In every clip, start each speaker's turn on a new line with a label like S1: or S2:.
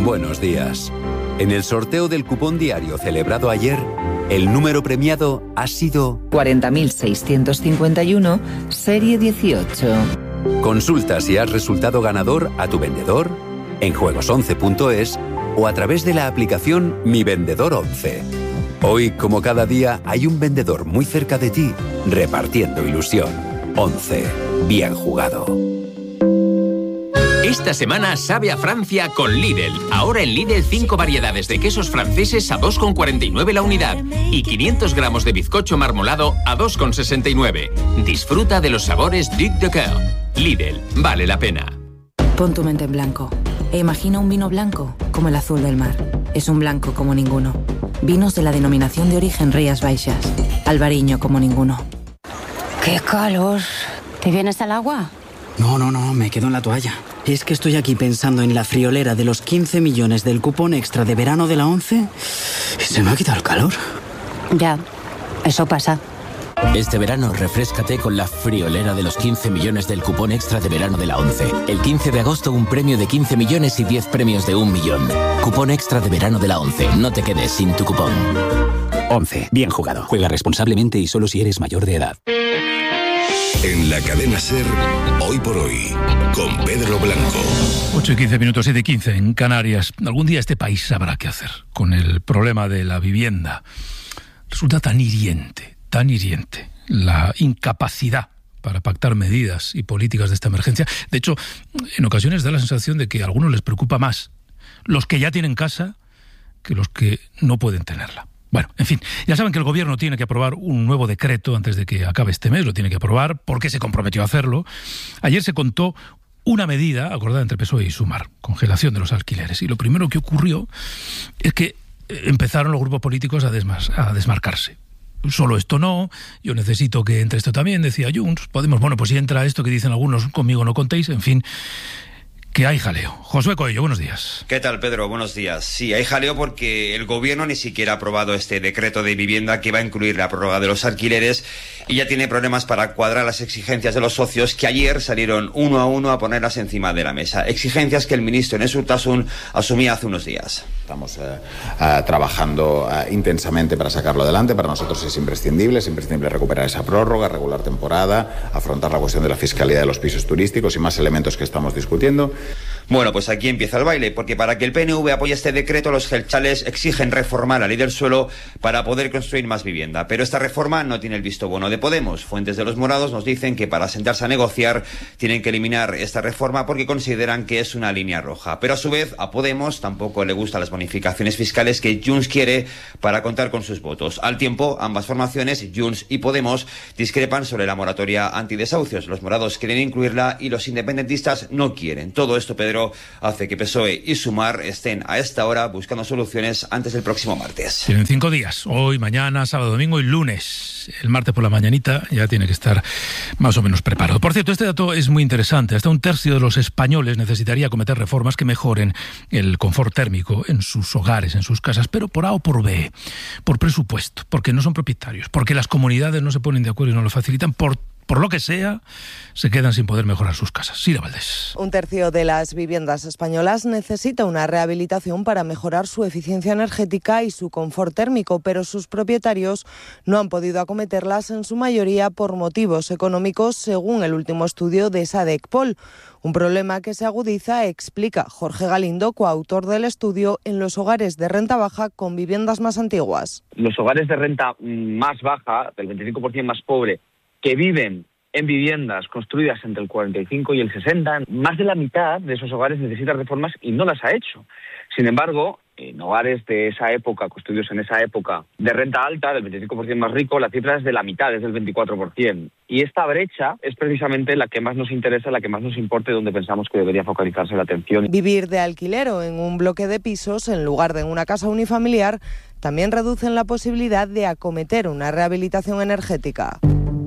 S1: Buenos días. En el sorteo del cupón diario celebrado ayer, el número premiado ha sido
S2: 40.651, serie 18.
S1: Consulta si has resultado ganador a tu vendedor, en juegos11.es o a través de la aplicación Mi Vendedor 11. Hoy, como cada día, hay un vendedor muy cerca de ti, repartiendo ilusión. 11. Bien jugado.
S3: Esta semana sabe a Francia con Lidl. Ahora en Lidl 5 variedades de quesos franceses a 2,49 la unidad y 500 gramos de bizcocho marmolado a 2,69. Disfruta de los sabores Duc de Coeur. Lidl, vale la pena.
S4: Pon tu mente en blanco e imagina un vino blanco como el azul del mar. Es un blanco como ninguno. Vinos de la denominación de origen Rías Baixas. Albariño como ninguno.
S5: ¡Qué calor! ¿Te vienes al agua?
S6: No, me quedo en la toalla. Es que estoy aquí pensando en la friolera de los 15 millones del cupón extra de verano de la 11 y se me ha quitado el calor.
S5: Ya, eso pasa.
S7: Este verano refréscate con la friolera de los 15 millones del cupón extra de verano de la 11. El 15 de agosto un premio de 15 millones y 10 premios de 1 millón. Cupón extra de verano de la 11. No te quedes sin tu cupón.
S8: 11. Bien jugado. Juega responsablemente y solo si eres mayor de edad.
S9: En la cadena SER, Hoy por Hoy, con Pedro Blanco.
S10: 8:15, 7:15 en Canarias. Algún día este país sabrá qué hacer con el problema de la vivienda. Resulta tan hiriente la incapacidad para pactar medidas y políticas de esta emergencia. De hecho, en ocasiones da la sensación de que a algunos les preocupa más los que ya tienen casa que los que no pueden tenerla. Bueno, en fin, ya saben que el gobierno tiene que aprobar un nuevo decreto antes de que acabe este mes, lo tiene que aprobar porque se comprometió a hacerlo. Ayer se contó una medida acordada entre PSOE y Sumar, congelación de los alquileres. Y lo primero que ocurrió es que empezaron los grupos políticos a desmarcarse. Solo esto no, yo necesito que entre esto también, decía Junts. Podemos, bueno, pues si entra esto que dicen algunos, conmigo no contéis, en fin, que hay jaleo. Josué Coello, buenos días.
S11: ¿Qué tal, Pedro? Buenos días. Sí, hay jaleo porque el gobierno ni siquiera ha aprobado este decreto de vivienda que va a incluir la prórroga de los alquileres y ya tiene problemas para cuadrar las exigencias de los socios que ayer salieron uno a uno a ponerlas encima de la mesa. Exigencias que el ministro Enes Urtasun asumía hace unos días.
S12: Estamos trabajando intensamente para sacarlo adelante. Para nosotros es imprescindible recuperar esa prórroga, regular temporada, afrontar la cuestión de la fiscalidad de los pisos turísticos y más elementos que estamos discutiendo.
S11: Bueno, pues aquí empieza el baile, porque para que el PNV apoye este decreto, los jeltzales exigen reformar la ley del suelo para poder construir más vivienda. Pero esta reforma no tiene el visto bueno de Podemos. Fuentes de los morados nos dicen que para sentarse a negociar tienen que eliminar esta reforma porque consideran que es una línea roja. Pero a su vez, a Podemos tampoco le gustan las bonificaciones fiscales que Junts quiere para contar con sus votos. Al tiempo, ambas formaciones, Junts y Podemos, discrepan sobre la moratoria antidesahucios. Los morados quieren incluirla y los independentistas no quieren. Todo esto, Pedro, hace que PSOE y Sumar estén a esta hora buscando soluciones antes del próximo martes.
S10: Tienen 5 días, hoy, mañana, sábado, domingo y lunes. El martes por la mañanita ya tiene que estar más o menos preparado. Por cierto, este dato es muy interesante. Hasta un tercio de los españoles necesitaría acometer reformas que mejoren el confort térmico en sus hogares, en sus casas, pero por A o por B, por presupuesto, porque no son propietarios, porque las comunidades no se ponen de acuerdo y no lo facilitan, por lo que sea, se quedan sin poder mejorar sus casas. Sira Valdés.
S13: Un tercio de las viviendas españolas necesita una rehabilitación para mejorar su eficiencia energética y su confort térmico, pero sus propietarios no han podido acometerlas en su mayoría por motivos económicos, según el último estudio de Sadecpol. Un problema que se agudiza, explica Jorge Galindo, coautor del estudio, en los hogares de renta baja con viviendas más antiguas.
S14: Los hogares de renta más baja, del 25% más pobre, que viven en viviendas construidas entre el 45 y el 60, más de la mitad de esos hogares necesitan reformas y no las ha hecho. Sin embargo, en hogares de esa época, construidos en esa época, de renta alta, del 25% más rico, la cifra es de la mitad, es del 24%. Y esta brecha es precisamente la que más nos interesa, la que más nos importa y donde pensamos que debería focalizarse la atención.
S13: Vivir de alquiler o en un bloque de pisos, en lugar de en una casa unifamiliar, también reducen la posibilidad de acometer una rehabilitación energética.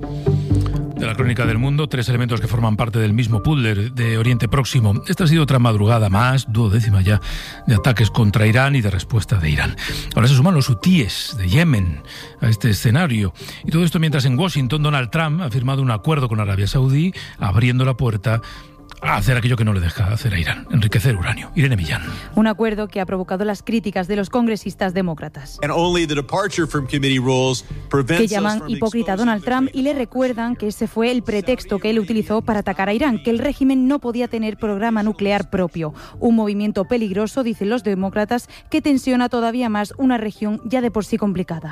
S10: De la crónica del mundo, 3 elementos que forman parte del mismo puzzle de Oriente Próximo. Esta ha sido otra madrugada más, 12ª ya, de ataques contra Irán y de respuesta de Irán. Ahora se suman los hutíes de Yemen a este escenario. Y todo esto mientras en Washington Donald Trump ha firmado un acuerdo con Arabia Saudí, abriendo la puerta a hacer aquello que no le deja hacer a Irán, enriquecer uranio. Irene Millán.
S15: Un acuerdo que ha provocado las críticas de los congresistas demócratas, que llaman hipócrita a Donald Trump y le recuerdan que ese fue el pretexto que él utilizó para atacar a Irán, que el régimen no podía tener programa nuclear propio. Un movimiento peligroso, dicen los demócratas, que tensiona todavía más una región ya de por sí complicada.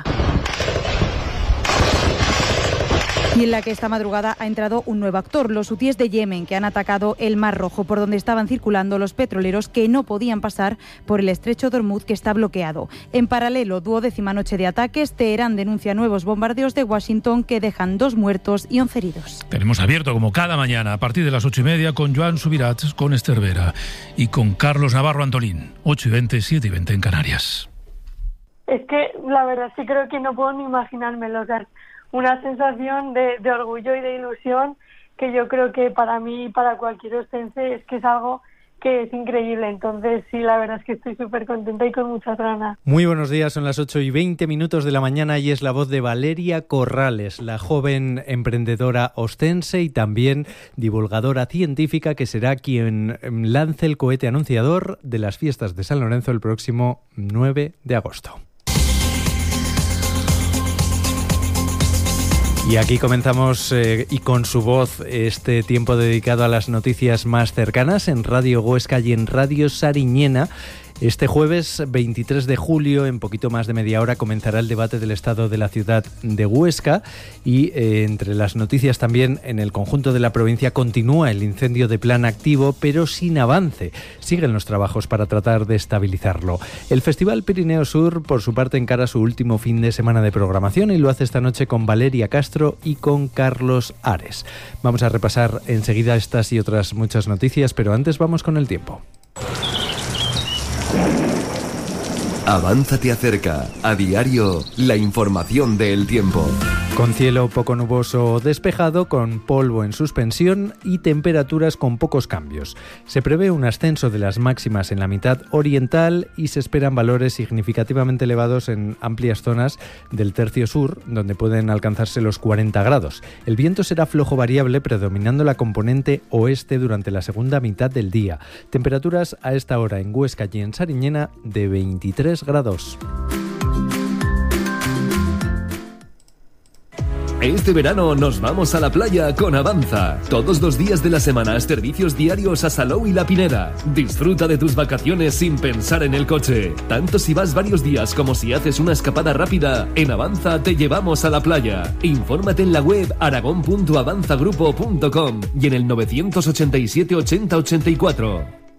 S15: Y en la que esta madrugada ha entrado un nuevo actor, los hutíes de Yemen, que han atacado el Mar Rojo, por donde estaban circulando los petroleros que no podían pasar por el estrecho de Hormuz, que está bloqueado. En paralelo, 12ª noche de ataques, Teherán denuncia nuevos bombardeos de Washington que dejan 2 muertos y 11 heridos.
S10: Tenemos abierto, como cada mañana, a partir de las 8:30, con Joan Subirats, con Esther Vera y con Carlos Navarro Antolín. 8:20, 7:20 en Canarias.
S16: Es que la verdad es que creo que no puedo ni imaginármelo. O sea, una sensación de orgullo y de ilusión que yo creo que para mí y para cualquier ostense es que es algo que es increíble. Entonces sí, la verdad es que estoy súper contenta y con muchas ganas.
S17: Muy buenos días, son las 8:20 de la mañana y es la voz de Valeria Corrales, la joven emprendedora ostense y también divulgadora científica que será quien lance el cohete anunciador de las fiestas de San Lorenzo el próximo 9 de agosto. Y aquí comenzamos y con su voz este tiempo dedicado a las noticias más cercanas en Radio Huesca y en Radio Sariñena. Este jueves 23 de julio, en poquito más de media hora, comenzará el debate del estado de la ciudad de Huesca y entre las noticias también en el conjunto de la provincia continúa el incendio de plan activo, pero sin avance. Siguen los trabajos para tratar de estabilizarlo. El Festival Pirineo Sur, por su parte, encara su último fin de semana de programación y lo hace esta noche con Valeria Castro y con Carlos Ares. Vamos a repasar enseguida estas y otras muchas noticias, pero antes vamos con el tiempo.
S18: Avanza te acerca, a diario, la información del tiempo.
S17: Con cielo poco nuboso o despejado, con polvo en suspensión y temperaturas con pocos cambios. Se prevé un ascenso de las máximas en la mitad oriental y se esperan valores significativamente elevados en amplias zonas del tercio sur, donde pueden alcanzarse los 40 grados. El viento será flojo variable, predominando la componente oeste durante la segunda mitad del día. Temperaturas a esta hora en Huesca y en Sariñena de 23 grados.
S18: Este verano nos vamos a la playa con Avanza. Todos los días de la semana, servicios diarios a Salou y La Pineda. Disfruta de tus vacaciones sin pensar en el coche. Tanto si vas varios días como si haces una escapada rápida, en Avanza te llevamos a la playa. Infórmate en la web aragon.avanzagrupo.com y en el 987 80 84.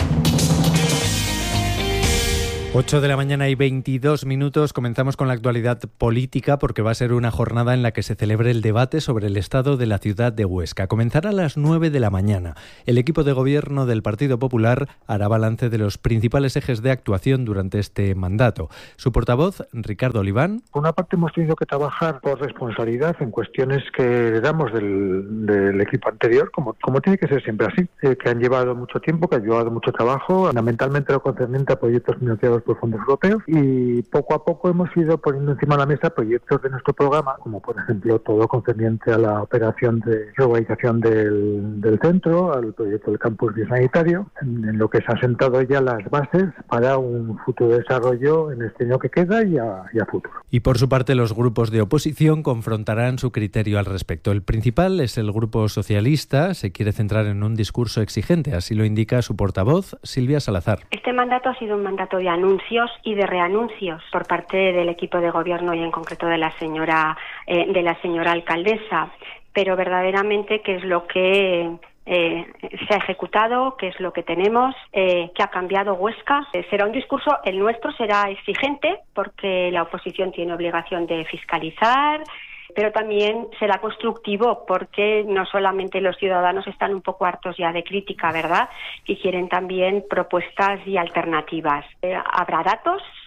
S17: 8 de la mañana y 22 minutos. Comenzamos con la actualidad política porque va a ser una jornada en la que se celebre el debate sobre el estado de la ciudad de Huesca. Comenzará a las 9 de la mañana. El equipo de gobierno del Partido Popular hará balance de los principales ejes de actuación durante este mandato. Su portavoz, Ricardo Oliván.
S19: Por una parte hemos tenido que trabajar por responsabilidad en cuestiones que heredamos del equipo anterior, como tiene que ser siempre así, que han llevado mucho tiempo, que han llevado mucho trabajo, fundamentalmente lo concerniente a proyectos financiados por fondos europeos, y poco a poco hemos ido poniendo encima de la mesa proyectos de nuestro programa, como por ejemplo todo concerniente a la operación de reurbanización del centro, al proyecto del campus biosanitario, en lo que se han sentado ya las bases para un futuro desarrollo en este año que queda y a futuro.
S17: Y por su parte los grupos de oposición confrontarán su criterio al respecto. El principal es el Grupo Socialista, se quiere centrar en un discurso exigente, así lo indica su portavoz, Silvia Salazar.
S20: Este mandato ha sido un mandato de anuncios y de reanuncios por parte del equipo de gobierno y en concreto de la señora alcaldesa, pero verdaderamente qué es lo que se ha ejecutado, qué es lo que tenemos, qué ha cambiado Huesca. Será un discurso, el nuestro será exigente porque la oposición tiene obligación de fiscalizar, pero también será constructivo porque no solamente los ciudadanos están un poco hartos ya de crítica, ¿verdad? Y quieren también propuestas y alternativas. Habrá datos,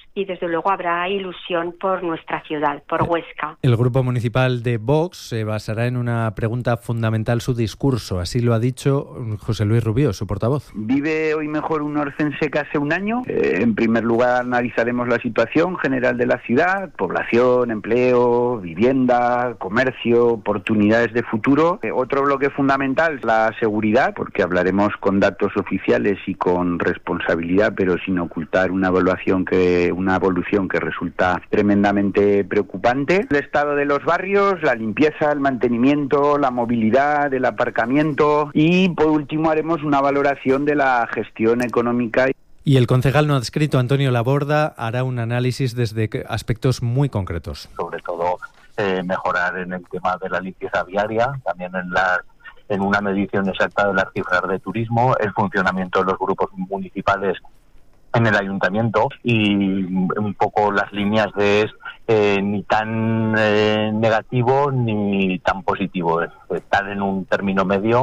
S20: y desde luego habrá ilusión por nuestra ciudad, por Huesca.
S17: El grupo municipal de Vox se basará en una pregunta fundamental su discurso, así lo ha dicho José Luis Rubio, su portavoz.
S21: ¿Vive hoy mejor un orcense que hace un año? En primer lugar analizaremos la situación general de la ciudad, población, empleo, vivienda, comercio, oportunidades de futuro. Otro bloque fundamental, la seguridad, porque hablaremos con datos oficiales y con responsabilidad, pero sin ocultar una evolución que resulta tremendamente preocupante. El estado de los barrios, la limpieza, el mantenimiento, la movilidad, el aparcamiento y por último haremos una valoración de la gestión económica.
S17: Y el concejal no adscrito Antonio Laborda hará un análisis desde aspectos muy concretos.
S22: Sobre todo mejorar en el tema de la limpieza viaria, también en una medición exacta de las cifras de turismo, el funcionamiento de los grupos municipales en el ayuntamiento y un poco las líneas de ni tan negativo ni tan positivo, estar en un término medio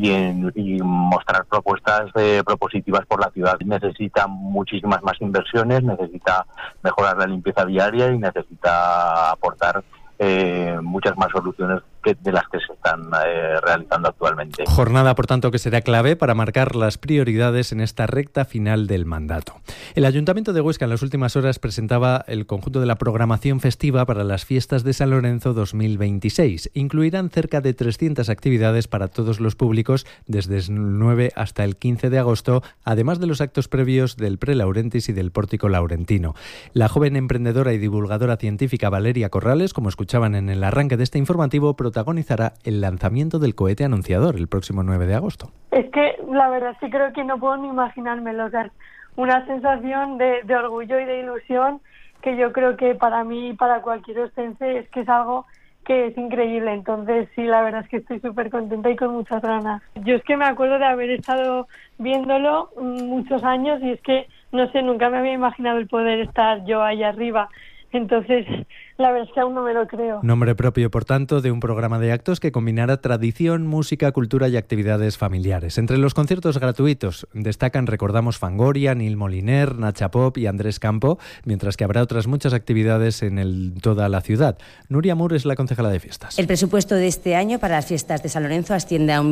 S22: y mostrar propuestas propositivas por la ciudad. Necesita muchísimas más inversiones, necesita mejorar la limpieza diaria y necesita aportar muchas más soluciones de las que se están realizando actualmente.
S17: Jornada, por tanto, que será clave para marcar las prioridades en esta recta final del mandato. El Ayuntamiento de Huesca en las últimas horas presentaba el conjunto de la programación festiva para las fiestas de San Lorenzo 2026. Incluirán cerca de 300 actividades para todos los públicos desde el 9 hasta el 15 de agosto, además de los actos previos del Pre-Laurentis y del Pórtico Laurentino. La joven emprendedora y divulgadora científica Valeria Corrales, como escuchaban en el arranque de este informativo, protagonizará el lanzamiento del cohete anunciador el próximo 9 de agosto.
S16: Es que la verdad sí creo que no puedo ni imaginármelo, o sea, una sensación de orgullo y de ilusión que yo creo que para mí y para cualquier ostense es que es algo que es increíble. Entonces sí, la verdad es que estoy súper contenta y con muchas ganas. Yo es que me acuerdo de haber estado viéndolo muchos años y es que, no sé, nunca me había imaginado el poder estar yo ahí arriba. Entonces, la verdad es que aún no me lo creo.
S17: Nombre propio, por tanto, de un programa de actos que combinará tradición, música, cultura y actividades familiares. Entre los conciertos gratuitos destacan, recordamos, Fangoria, Nil Moliner, Nacha Pop y Andrés Campo, mientras que habrá otras muchas actividades en toda la ciudad. Nuria Mur es la concejala de fiestas.
S23: El presupuesto de este año para las fiestas de San Lorenzo asciende a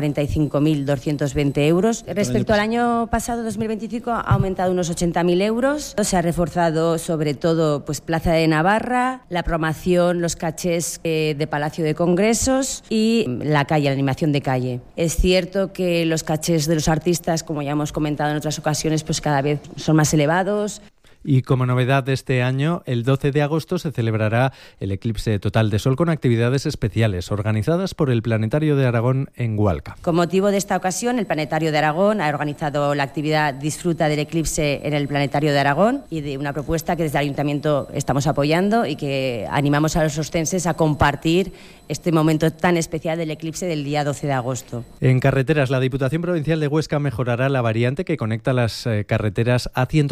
S23: 1.045.220 euros. Respecto al año pasado, 2025, ha aumentado unos 80.000 euros. Se ha reforzado sobre todo Plaza de Navarra, la promoción, los cachés de Palacio de Congresos y la calle, la animación de calle. Es cierto que los cachés de los artistas, como ya hemos comentado en otras ocasiones, pues cada vez son más elevados.
S17: Y como novedad de este año, el 12 de agosto se celebrará el eclipse total de sol con actividades especiales organizadas por el Planetario de Aragón en Hualca.
S23: Con motivo de esta ocasión, el Planetario de Aragón ha organizado la actividad Disfruta del eclipse en el Planetario de Aragón y de una propuesta que desde el Ayuntamiento estamos apoyando y que animamos a los ostenses a compartir este momento tan especial del eclipse del día 12 de agosto.
S17: En carreteras, la Diputación Provincial de Huesca mejorará la variante que conecta las carreteras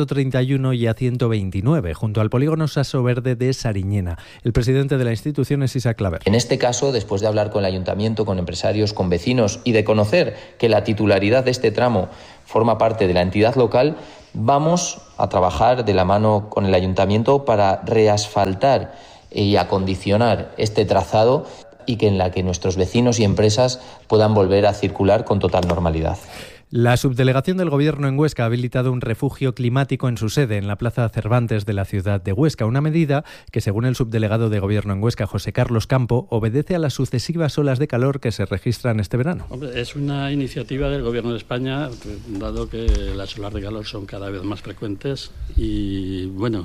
S17: A131 y A129 junto al polígono Saso Verde de Sariñena. El presidente de la institución es Isaac Claver.
S24: En este caso, después de hablar con el Ayuntamiento, con empresarios, con vecinos y de conocer que la titularidad de este tramo forma parte de la entidad local, vamos a trabajar de la mano con el Ayuntamiento para reasfaltar y acondicionar este trazado y en la que nuestros vecinos y empresas puedan volver a circular con total normalidad.
S17: La subdelegación del Gobierno en Huesca ha habilitado un refugio climático en su sede, en la Plaza Cervantes de la ciudad de Huesca, una medida que, según el subdelegado de Gobierno en Huesca, José Carlos Campo, obedece a las sucesivas olas de calor que se registran este verano.
S25: Hombre, es una iniciativa del Gobierno de España, dado que las olas de calor son cada vez más frecuentes y, bueno,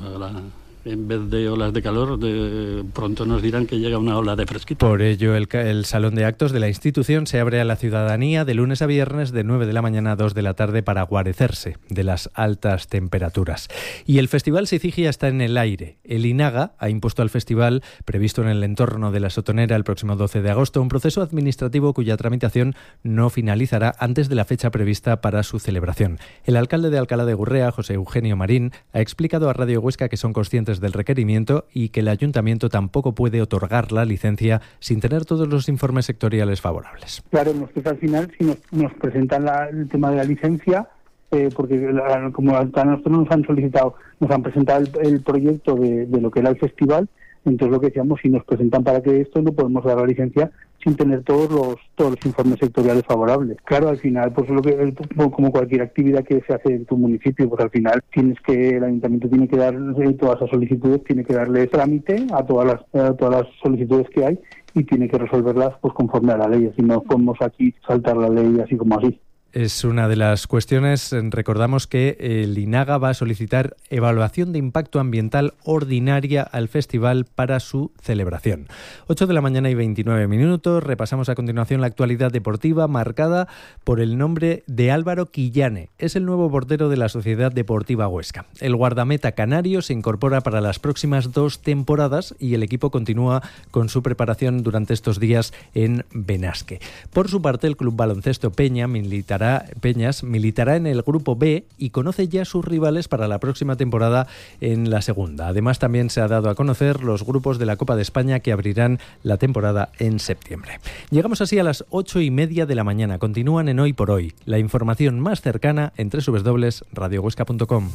S25: en vez de olas de calor, pronto nos dirán que llega una ola de fresquito.
S17: Por ello, el salón de actos de la institución se abre a la ciudadanía de lunes a viernes de 9 de la mañana a 2 de la tarde para guarecerse de las altas temperaturas. Y el Festival Sicigia está en el aire. El INAGA ha impuesto al festival, previsto en el entorno de la Sotonera el próximo 12 de agosto, un proceso administrativo cuya tramitación no finalizará antes de la fecha prevista para su celebración. El alcalde de Alcalá de Gurrea, José Eugenio Marín, ha explicado a Radio Huesca que son conscientes del requerimiento y que el ayuntamiento tampoco puede otorgar la licencia sin tener todos los informes sectoriales favorables.
S26: Claro, nosotros al final, si nos presentan el tema de la licencia,
S1: porque como a nosotros nos han solicitado, nos han presentado el proyecto de lo que era el festival. Entonces lo que decíamos, si nos presentan para que esto, no podemos dar la licencia sin tener todos los informes sectoriales favorables. Claro, al final, pues como cualquier actividad que se hace en tu municipio, pues al final el ayuntamiento tiene que dar todas las solicitudes, tiene que darle trámite a todas las solicitudes que hay y tiene que resolverlas pues conforme a la ley. Así no podemos aquí saltar la ley así como así.
S17: Es una de las cuestiones. Recordamos que el INAGA va a solicitar evaluación de impacto ambiental ordinaria al festival para su celebración. 8 de la mañana y 29 minutos. Repasamos a continuación la actualidad deportiva marcada por el nombre de Álvaro Quillane. Es el nuevo portero de la Sociedad Deportiva Huesca. El guardameta canario se incorpora para las próximas 2 temporadas y el equipo continúa con su preparación durante estos días en Benasque. Por su parte, el Club Baloncesto Peñas militará en el Grupo B y conoce ya sus rivales para la próxima temporada en la segunda. Además, también se ha dado a conocer los grupos de la Copa de España que abrirán la temporada en septiembre. Llegamos así a las 8:30 de la mañana. Continúan en Hoy por Hoy. La información más cercana en www.radiohuesca.com.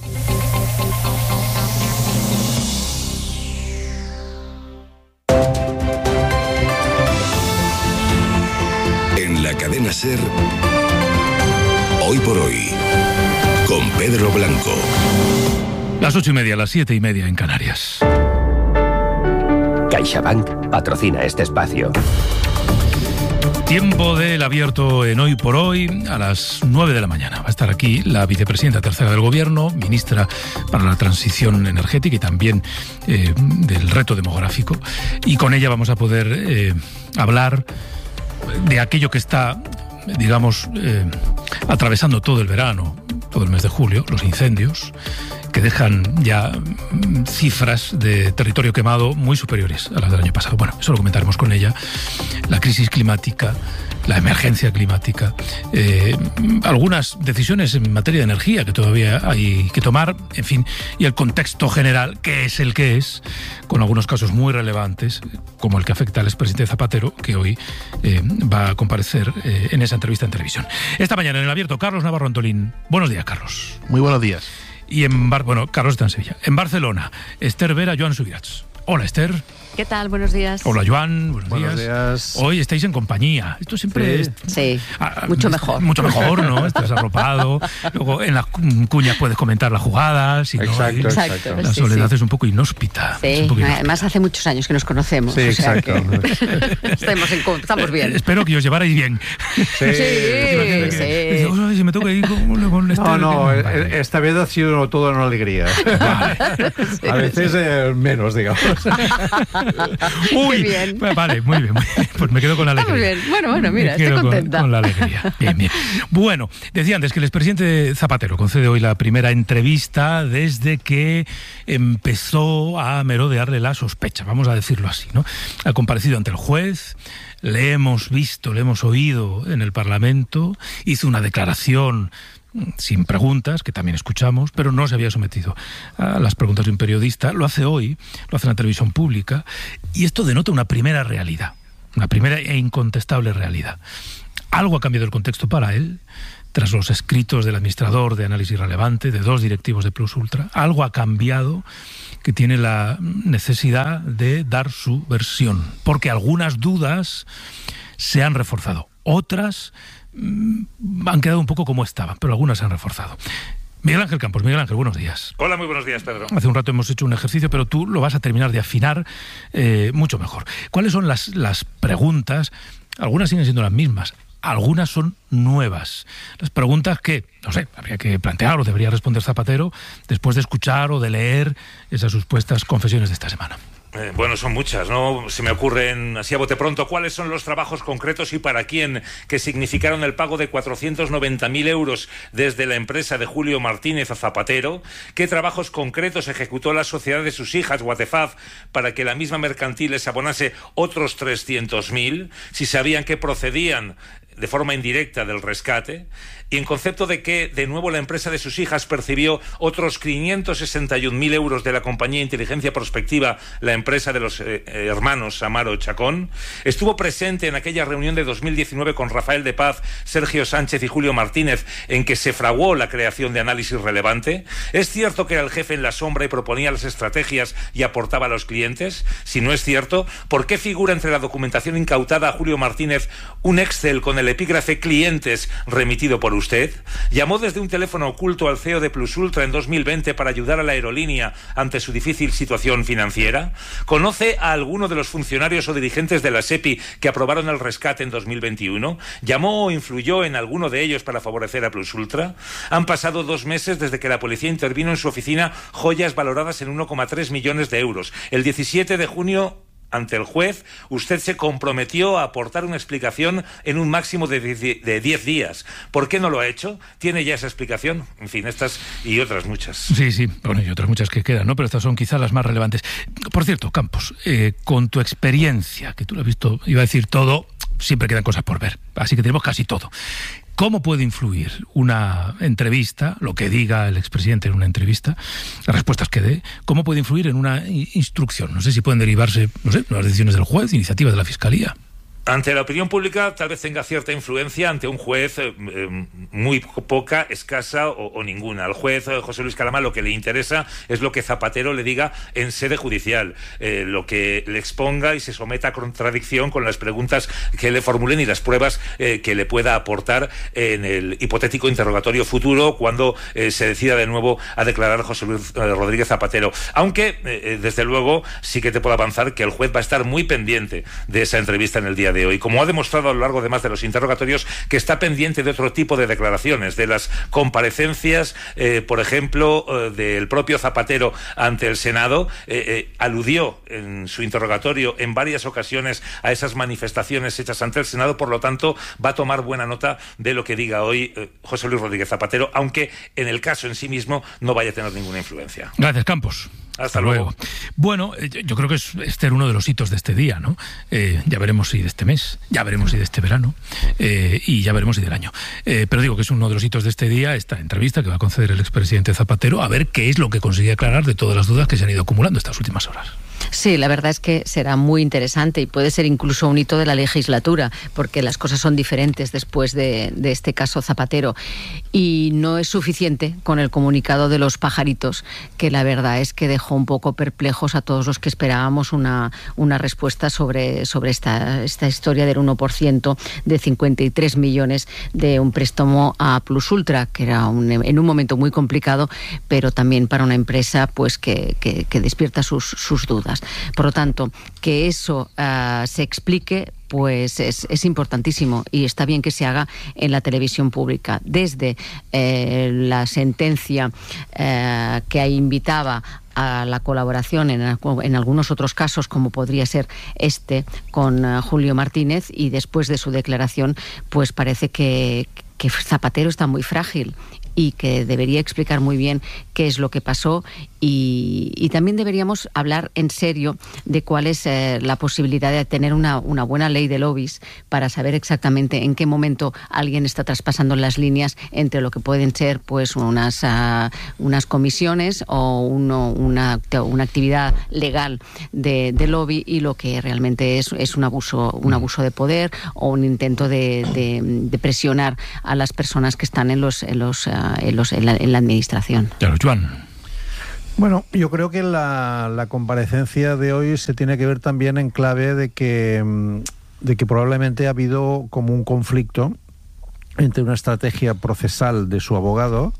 S9: En la cadena SER, Hoy por Hoy, con Pedro Blanco.
S10: Las 8:30, las 7:30 en Canarias.
S2: CaixaBank patrocina este espacio.
S10: Tiempo del abierto en Hoy por Hoy a las 9 de la mañana. Va a estar aquí la vicepresidenta tercera del Gobierno, ministra para la transición energética y también del reto demográfico. Y con ella vamos a poder hablar de aquello que está, digamos, atravesando todo el verano, todo el mes de julio, los incendios, que dejan ya cifras de territorio quemado muy superiores a las del año pasado. Bueno, eso lo comentaremos con ella. La crisis climática, la emergencia climática, algunas decisiones en materia de energía que todavía hay que tomar, en fin, y el contexto general, que es el que es, con algunos casos muy relevantes, como el que afecta al expresidente Zapatero, que hoy va a comparecer en esa entrevista en televisión. Esta mañana en el abierto, Carlos Navarro Antolín. Buenos días, Carlos.
S3: Muy buenos días.
S10: Y Carlos está en Sevilla. En Barcelona, Esther Vera, Joan Subirats. Hola, Esther.
S4: ¿Qué tal? Buenos días.
S10: Hola, Joan.
S3: Buenos días.
S10: Hoy estáis en compañía. Esto siempre
S4: sí, mucho mejor.
S10: Mucho mejor, ¿no? Estás arropado. Luego en las cuñas puedes comentar las jugadas.
S3: Exacto.
S10: La soledad es un poco inhóspita.
S4: Sí, además hace muchos años que nos conocemos.
S3: Sí, exacto.
S4: Estamos bien.
S10: Espero que os llevarais bien.
S4: Sí.
S10: Si me toca ir con Esther.
S3: No, esta vez ha sido todo una alegría. Vale. A veces menos, digamos.
S10: Uy, bien. Vale, muy bien. Pues me quedo con la alegría.
S4: Muy bien. Bueno, mira, estoy contenta.
S10: Con la alegría. Bien. Bueno, decía antes que el expresidente Zapatero concede hoy la primera entrevista desde que empezó a merodearle la sospecha, vamos a decirlo así, ¿no? Ha comparecido ante el juez, le hemos visto, le hemos oído en el Parlamento, hizo una declaración sin preguntas, que también escuchamos, pero no se había sometido a las preguntas de un periodista. Lo hace hoy, lo hace en la televisión pública, y esto denota una primera realidad, una primera e incontestable realidad. Algo ha cambiado el contexto para él, tras los escritos del administrador de Análisis Relevante, de 2 directivos de Plus Ultra. Algo ha cambiado, que tiene la necesidad de dar su versión, porque algunas dudas se han reforzado, otras han quedado un poco como estaban, pero algunas se han reforzado. Miguel Ángel Campos. Miguel Ángel, buenos días.
S6: Hola, muy buenos días, Pedro.
S10: Hace un rato hemos hecho un ejercicio, pero tú lo vas a terminar de afinar mucho mejor. ¿Cuáles son las preguntas? Algunas siguen siendo las mismas, algunas son nuevas. Las preguntas que, no sé, habría que plantear o debería responder Zapatero después de escuchar o de leer esas supuestas confesiones de esta semana.
S6: Bueno, son muchas, ¿no? Se me ocurren así a bote pronto. ¿Cuáles son los trabajos concretos y para quién que significaron el pago de 490.000 euros desde la empresa de Julio Martínez a Zapatero? ¿Qué trabajos concretos ejecutó la sociedad de sus hijas, Watefaz, para que la misma mercantil les abonase otros 300.000? Si sabían que procedían de forma indirecta del rescate, y en concepto de que, de nuevo, la empresa de sus hijas percibió otros 561.000 euros de la compañía Inteligencia Prospectiva, la empresa de los hermanos Amaro Chacón. Estuvo presente en aquella reunión de 2019 con Rafael de Paz, Sergio Sánchez y Julio Martínez, en que se fraguó la creación de Análisis Relevante. ¿Es cierto que era el jefe en la sombra y proponía las estrategias y aportaba a los clientes? Si no es cierto, ¿por qué figura entre la documentación incautada a Julio Martínez un Excel con el epígrafe clientes remitido por usted? ¿Llamó desde un teléfono oculto al CEO de Plus Ultra en 2020 para ayudar a la aerolínea ante su difícil situación financiera? ¿Conoce a alguno de los funcionarios o dirigentes de la SEPI que aprobaron el rescate en 2021? ¿Llamó o influyó en alguno de ellos para favorecer a Plus Ultra? Han pasado 2 meses desde que la policía intervino en su oficina joyas valoradas en 1,3 millones de euros. El 17 de junio, ante el juez, usted se comprometió a aportar una explicación en un máximo de 10 días. ¿Por qué no lo ha hecho? ¿Tiene ya esa explicación? En fin, estas y otras muchas.
S10: Sí, bueno, y otras muchas que quedan, ¿no? Pero estas son quizás las más relevantes. Por cierto, Campos, con tu experiencia, que tú lo has visto, iba a decir todo, siempre quedan cosas por ver, así que tenemos casi todo. ¿Cómo puede influir una entrevista, lo que diga el expresidente en una entrevista, las respuestas que dé, cómo puede influir en una instrucción? No sé si pueden derivarse, las decisiones del juez, iniciativas de la Fiscalía.
S6: Ante la opinión pública tal vez tenga cierta influencia, ante un juez muy poca, escasa o ninguna. Al juez José Luis Calama lo que le interesa es lo que Zapatero le diga en sede judicial, lo que le exponga y se someta a contradicción con las preguntas que le formulen y las pruebas que le pueda aportar en el hipotético interrogatorio futuro cuando se decida de nuevo a declarar José Luis Rodríguez Zapatero. Aunque, desde luego, sí que te puedo avanzar que el juez va a estar muy pendiente de esa entrevista en el día de hoy, como ha demostrado a lo largo además de los interrogatorios, que está pendiente de otro tipo de declaraciones, de las comparecencias, por ejemplo, del propio Zapatero ante el Senado. Aludió en su interrogatorio en varias ocasiones a esas manifestaciones hechas ante el Senado, por lo tanto va a tomar buena nota de lo que diga hoy José Luis Rodríguez Zapatero, aunque en el caso en sí mismo no vaya a tener ninguna influencia.
S10: Gracias, Campos.
S6: Hasta luego.
S10: Bueno, yo creo que este era uno de los hitos de este día, ¿no? Ya veremos si de este mes, ya veremos si de este verano, y ya veremos si del año. Pero digo que es uno de los hitos de este día, esta entrevista que va a conceder el expresidente Zapatero, a ver qué es lo que consigue aclarar de todas las dudas que se han ido acumulando estas últimas horas.
S4: Sí, la verdad es que será muy interesante y puede ser incluso un hito de la legislatura, porque las cosas son diferentes después de este caso Zapatero. Y no es suficiente con el comunicado de los pajaritos, que la verdad es que dejó un poco perplejos a todos los que esperábamos una respuesta sobre esta historia del 1% de 53 millones de un préstamo a Plus Ultra, que era en un momento muy complicado, pero también para una empresa pues que despierta sus dudas. Por lo tanto, que eso se explique pues es importantísimo y está bien que se haga en la televisión pública. Desde la sentencia que invitaba a la colaboración en algunos otros casos, como podría ser con Julio Martínez, y después de su declaración, pues parece que Zapatero está muy frágil y que debería explicar muy bien qué es lo que pasó, y también deberíamos hablar en serio de cuál es la posibilidad de tener una buena ley de lobbies para saber exactamente en qué momento alguien está traspasando las líneas entre lo que pueden ser pues unas comisiones o una actividad legal de lobby y lo que realmente es un abuso de poder o un intento de presionar a las personas que están en la administración.
S10: Claro, Joan.
S3: Bueno, yo creo que la comparecencia de hoy se tiene que ver también en clave de que probablemente ha habido como un conflicto entre una estrategia procesal de su abogado,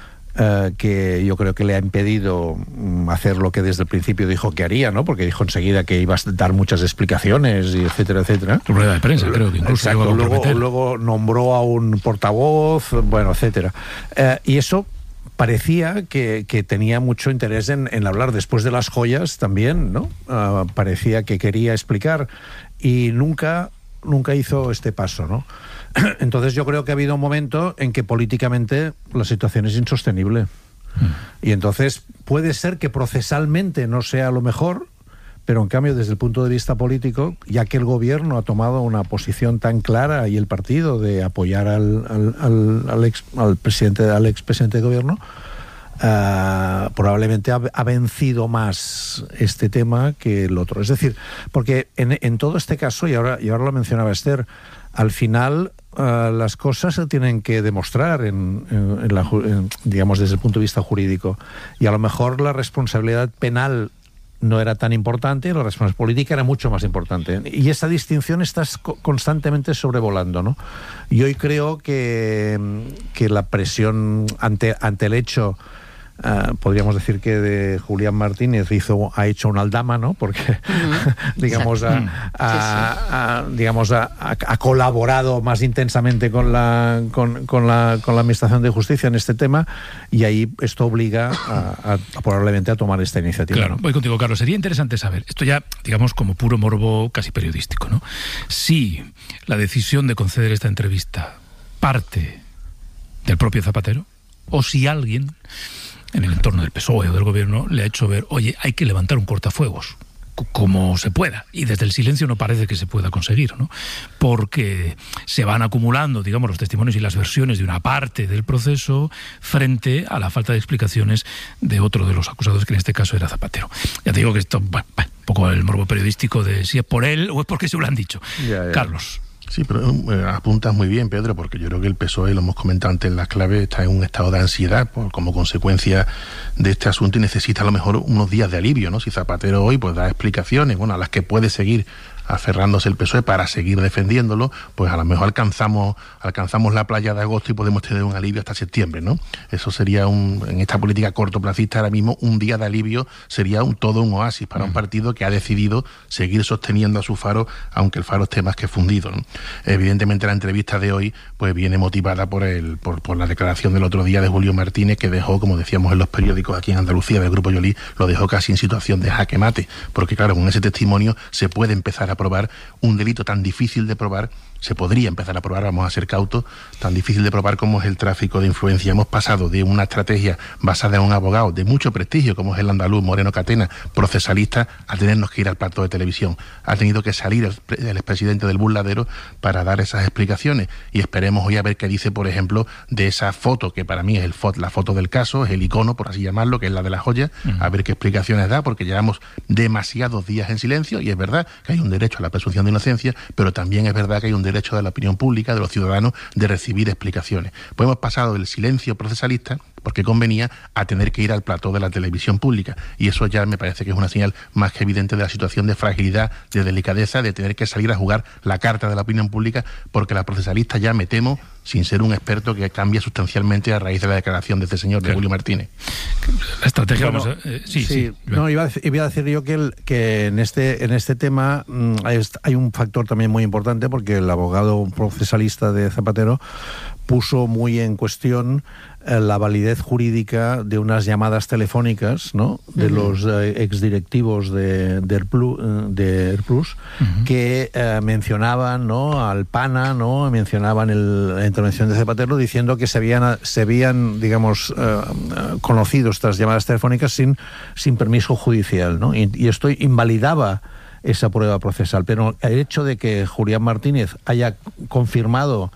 S3: que yo creo que le ha impedido hacer lo que desde el principio dijo que haría, ¿no? Porque dijo enseguida que iba a dar muchas explicaciones, y etcétera, etcétera.
S10: Rueda de prensa, creo que incluso.
S3: Exacto, luego nombró a un portavoz, bueno, etcétera. Y eso parecía que tenía mucho interés en hablar después de las joyas también, ¿no? Parecía que quería explicar y nunca hizo este paso, ¿no? Entonces yo creo que ha habido un momento en que políticamente la situación es insostenible. Y entonces puede ser que procesalmente no sea lo mejor, Pero en cambio, desde el punto de vista político, ya que el gobierno ha tomado una posición tan clara y el partido de apoyar al expresidente de gobierno, probablemente ha vencido más este tema que el otro. Es decir, porque en todo este caso, y ahora lo mencionaba Esther, al final las cosas se tienen que demostrar digamos, desde el punto de vista jurídico. Y a lo mejor la responsabilidad penal no era tan importante, la responsabilidad política era mucho más importante. Y esa distinción está constantemente sobrevolando, ¿no? Y hoy creo que la presión ante el hecho, podríamos decir que de Julián Martínez ha hecho una aldama, ¿no? Porque digamos ha colaborado más intensamente con la Administración de Justicia en este tema, y ahí esto obliga probablemente a tomar esta iniciativa.
S10: Claro, voy contigo, Carlos. Sería interesante saber, esto ya, digamos, como puro morbo casi periodístico, ¿no? Si la decisión de conceder esta entrevista parte del propio Zapatero, o si alguien en el entorno del PSOE o del gobierno le ha hecho ver, oye, hay que levantar un cortafuegos, como se pueda, y desde el silencio no parece que se pueda conseguir, ¿no? Porque se van acumulando, digamos, los testimonios y las versiones de una parte del proceso frente a la falta de explicaciones de otro de los acusados, que en este caso era Zapatero. Ya te digo que esto, un poco el morbo periodístico de si es por él o es porque se lo han dicho. Ya. Carlos.
S5: Sí, pero apuntas muy bien, Pedro, porque yo creo que el PSOE, lo hemos comentado antes en las claves, está en un estado de ansiedad como consecuencia de este asunto y necesita a lo mejor unos días de alivio, ¿no? Si Zapatero hoy pues da explicaciones, bueno, a las que puede seguir aferrándose el PSOE para seguir defendiéndolo, pues a lo mejor alcanzamos la playa de agosto y podemos tener un alivio hasta septiembre, ¿no? Eso sería en esta política cortoplacista ahora mismo, un día de alivio sería todo un oasis para un partido que ha decidido seguir sosteniendo a su Faro, aunque el Faro esté más que fundido, ¿no? Evidentemente la entrevista de hoy pues viene motivada por la declaración del otro día de Julio Martínez, que dejó, como decíamos en los periódicos aquí en Andalucía, del Grupo Yolí, lo dejó casi en situación de jaque mate, porque claro, con ese testimonio se puede empezar a probar un delito tan difícil de probar, se podría empezar a probar, vamos a ser cautos, tan difícil de probar como es el tráfico de influencia. Hemos pasado de una estrategia basada en un abogado de mucho prestigio, como es el andaluz Moreno Catena, procesalista, a tenernos que ir al plató de televisión. Ha tenido que salir el expresidente del burladero para dar esas explicaciones, y esperemos hoy a ver qué dice, por ejemplo, de esa foto, que para mí es la foto del caso, es el icono, por así llamarlo, que es la de la joya, a ver qué explicaciones da, porque llevamos demasiados días en silencio, y es verdad que hay un derecho a la presunción de inocencia, pero también es verdad que hay un derecho de la opinión pública, de los ciudadanos, de recibir explicaciones. Pues hemos pasado del silencio procesalista, porque convenía, a tener que ir al plató de la televisión pública, y eso ya me parece que es una señal más que evidente de la situación de fragilidad, de delicadeza, de tener que salir a jugar la carta de la opinión pública, porque la procesalista ya, me temo, sin ser un experto, que cambia sustancialmente a raíz de la declaración de este señor, de Julio Martínez.
S10: La estrategia,
S3: bueno, sí. No, iba a decir yo que en este tema hay un factor también muy importante, porque el abogado procesalista de Zapatero puso muy en cuestión la validez jurídica de unas llamadas telefónicas, ¿no?, de los exdirectivos de Airplus, que mencionaban, ¿no?, al PANA, ¿no?, mencionaban la intervención de Zapatero, diciendo que se habían digamos, conocido estas llamadas telefónicas sin permiso judicial, ¿no? Y esto invalidaba esa prueba procesal. Pero el hecho de que Julián Martínez haya confirmado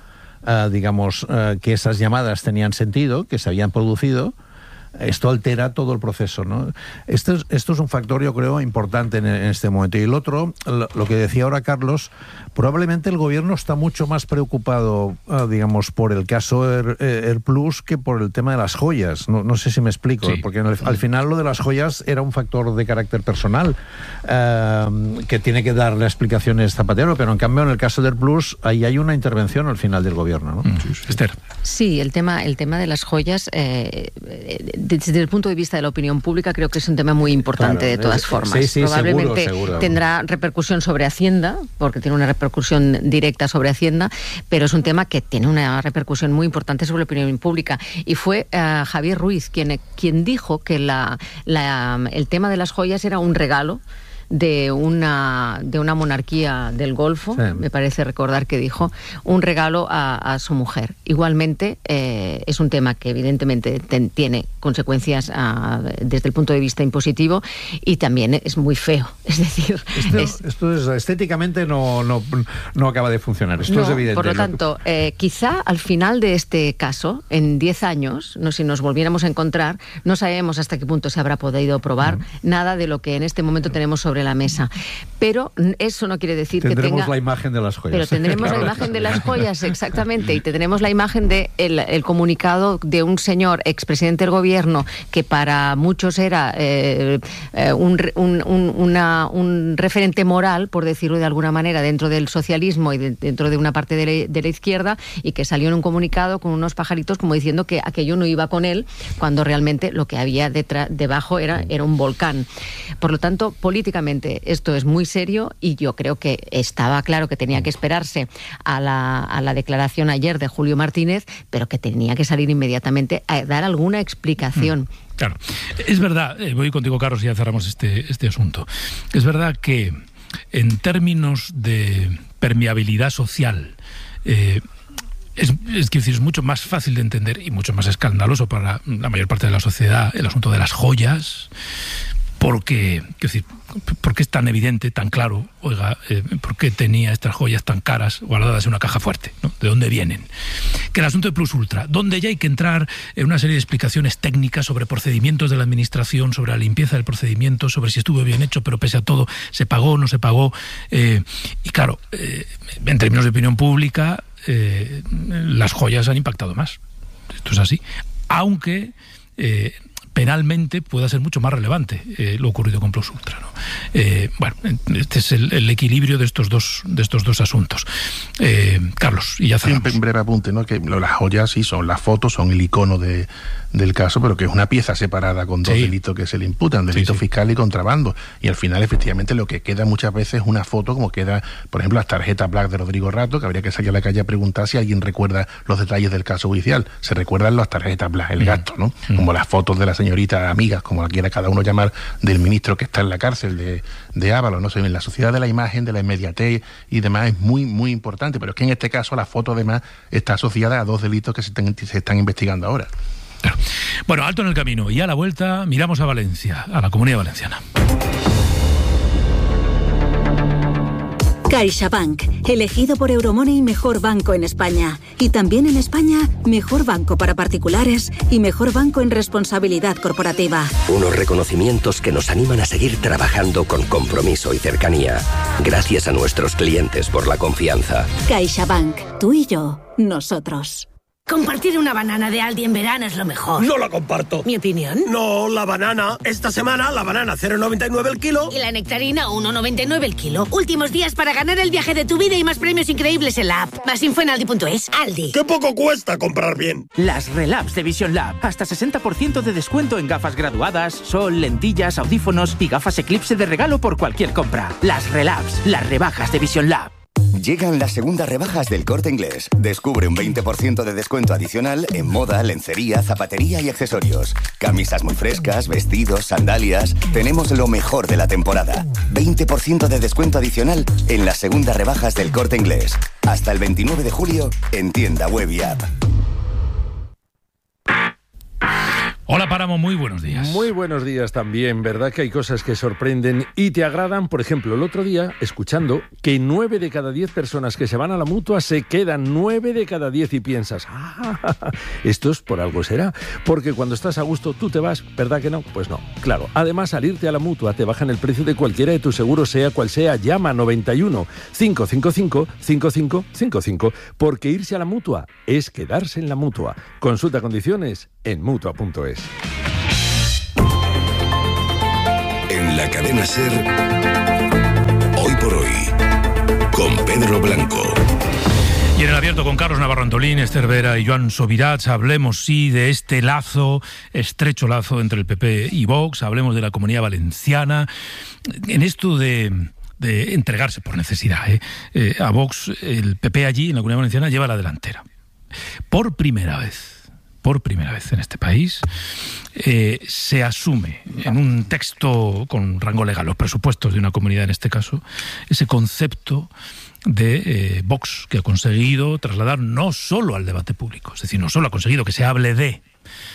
S3: que esas llamadas tenían sentido, que se habían producido, esto altera todo el proceso, ¿no? Esto es un factor, yo creo, importante en este momento. Y el otro, lo que decía ahora Carlos, probablemente el gobierno está mucho más preocupado, por el caso Airplus que por el tema de las joyas. No sé si me explico, sí. Porque al final lo de las joyas era un factor de carácter personal, que tiene que darle explicaciones Zapatero, pero en cambio en el caso de Airplus ahí hay una intervención al final del gobierno, ¿no?
S10: Esther.
S4: Sí, el tema de las joyas, desde el punto de vista de la opinión pública, creo que es un tema muy importante, claro, de todas formas.
S3: Sí,
S4: probablemente
S3: seguro.
S4: Tendrá repercusión sobre Hacienda, porque tiene una repercusión directa sobre Hacienda, pero es un tema que tiene una repercusión muy importante sobre la opinión pública. Y fue Javier Ruiz quien dijo que el tema de las joyas era un regalo de una monarquía del Golfo, me parece recordar que dijo, un regalo a su mujer. Igualmente, es un tema que evidentemente tiene consecuencias desde el punto de vista impositivo y también es muy feo. Es decir,
S3: esto es, estéticamente no acaba de funcionar. Esto es evidente.
S4: Por lo tanto, quizá al final de este caso, en 10 años, si nos volviéramos a encontrar, no sabemos hasta qué punto se habrá podido probar nada de lo que en este momento tenemos sobre la mesa. Pero eso no quiere decir
S3: tendremos la imagen de las joyas.
S4: Pero tendremos la imagen de las joyas, exactamente, y tendremos la imagen de el comunicado de un señor expresidente del gobierno que para muchos era un referente moral, por decirlo de alguna manera, dentro del socialismo y dentro de una parte de la izquierda, y que salió en un comunicado con unos pajaritos como diciendo que aquello no iba con él, cuando realmente lo que había debajo era un volcán. Por lo tanto, políticamente esto es muy serio y yo creo que estaba claro que tenía que esperarse a la declaración ayer de Julio Martínez, pero que tenía que salir inmediatamente a dar alguna explicación.
S10: Claro, es verdad, voy contigo, Carlos, y ya cerramos este asunto. Es verdad que en términos de permeabilidad social, es mucho más fácil de entender y mucho más escandaloso para la mayor parte de la sociedad el asunto de las joyas, porque es tan evidente, tan claro, por qué tenía estas joyas tan caras guardadas en una caja fuerte, ¿no? ¿De dónde vienen? Que el asunto de Plus Ultra, donde ya hay que entrar en una serie de explicaciones técnicas sobre procedimientos de la administración, sobre la limpieza del procedimiento, sobre si estuvo bien hecho, pero pese a todo, se pagó, no se pagó. Y claro, en términos de opinión pública, las joyas han impactado más. Esto es así. Aunque penalmente pueda ser mucho más relevante lo ocurrido con Plus Ultra, ¿no? Bueno, este es el equilibrio de estos dos asuntos. Carlos, y ya cerramos.
S5: Un breve apunte, ¿no? Que las joyas sí son, las fotos son el icono del caso, pero que es una pieza separada con dos delitos que se le imputan, delito fiscal y contrabando. Y al final, efectivamente, lo que queda muchas veces es una foto, como queda, por ejemplo, las tarjetas Black de Rodrigo Rato, que habría que salir a la calle a preguntar si alguien recuerda los detalles del caso judicial. Se recuerdan las tarjetas Black, el gasto, ¿no? Como las fotos de la señorita amigas, como la quiera cada uno llamar, del ministro que está en la cárcel de Ábalos, ¿no? En la sociedad de la imagen, de la inmediatez y demás es muy, muy importante, pero es que en este caso la foto además está asociada a dos delitos que se están investigando ahora.
S10: Claro. Bueno, alto en el camino y a la vuelta miramos a Valencia, a la Comunidad Valenciana.
S7: CaixaBank, elegido por Euromoney mejor banco en España. Y también en España, mejor banco para particulares y mejor banco en responsabilidad corporativa.
S2: Unos reconocimientos que nos animan a seguir trabajando con compromiso y cercanía. Gracias a nuestros clientes por la confianza.
S7: CaixaBank, tú y yo, nosotros.
S8: Compartir una banana de Aldi en verano es lo mejor.
S11: No la comparto.
S8: ¿Mi opinión?
S11: No, la banana. Esta semana la banana 0,99 el kilo.
S8: Y la nectarina 1,99 el kilo. Últimos días para ganar el viaje de tu vida y más premios increíbles en la app. Más info en Aldi.es. Aldi.
S11: ¡Qué poco cuesta comprar bien!
S12: Las Relabs de Vision Lab. Hasta 60% de descuento en gafas graduadas, sol, lentillas, audífonos y gafas Eclipse de regalo por cualquier compra. Las Relabs. Las rebajas de Vision Lab.
S14: Llegan las segundas rebajas del Corte Inglés. Descubre un 20% de descuento adicional en moda, lencería, zapatería y accesorios. Camisas muy frescas, vestidos, sandalias. Tenemos lo mejor de la temporada. 20% de descuento adicional en las segundas rebajas del Corte Inglés. Hasta el 29 de julio en tienda web y app.
S10: Hola Páramo, muy buenos días.
S26: Muy buenos días también, ¿verdad que hay cosas que sorprenden y te agradan? Por ejemplo, el otro día, escuchando que 9 de cada 10 personas que se van a la Mutua se quedan, 9 de cada 10, y piensas, esto es por algo será, porque cuando estás a gusto tú te vas, ¿verdad que no? Pues no, claro. Además, al irte a la Mutua te bajan el precio de cualquiera de tus seguros, sea cual sea. Llama 91 555 5555, porque irse a la Mutua es quedarse en la Mutua. Consulta condiciones en Mutua.es.
S9: En la cadena SER, hoy por hoy, con Pedro Blanco.
S10: Y en el abierto con Carlos Navarro Antolín, Esther Vera y Joan Subirats, hablemos de este lazo, estrecho lazo entre el PP y Vox, hablemos de la Comunidad Valenciana, en esto de entregarse por necesidad. A Vox, el PP allí, en la Comunidad Valenciana, lleva la delantera. Por primera vez por primera vez en este país, se asume en un texto con rango legal, los presupuestos de una comunidad en este caso, ese concepto de Vox, que ha conseguido trasladar no solo al debate público, es decir, no solo ha conseguido que se hable de,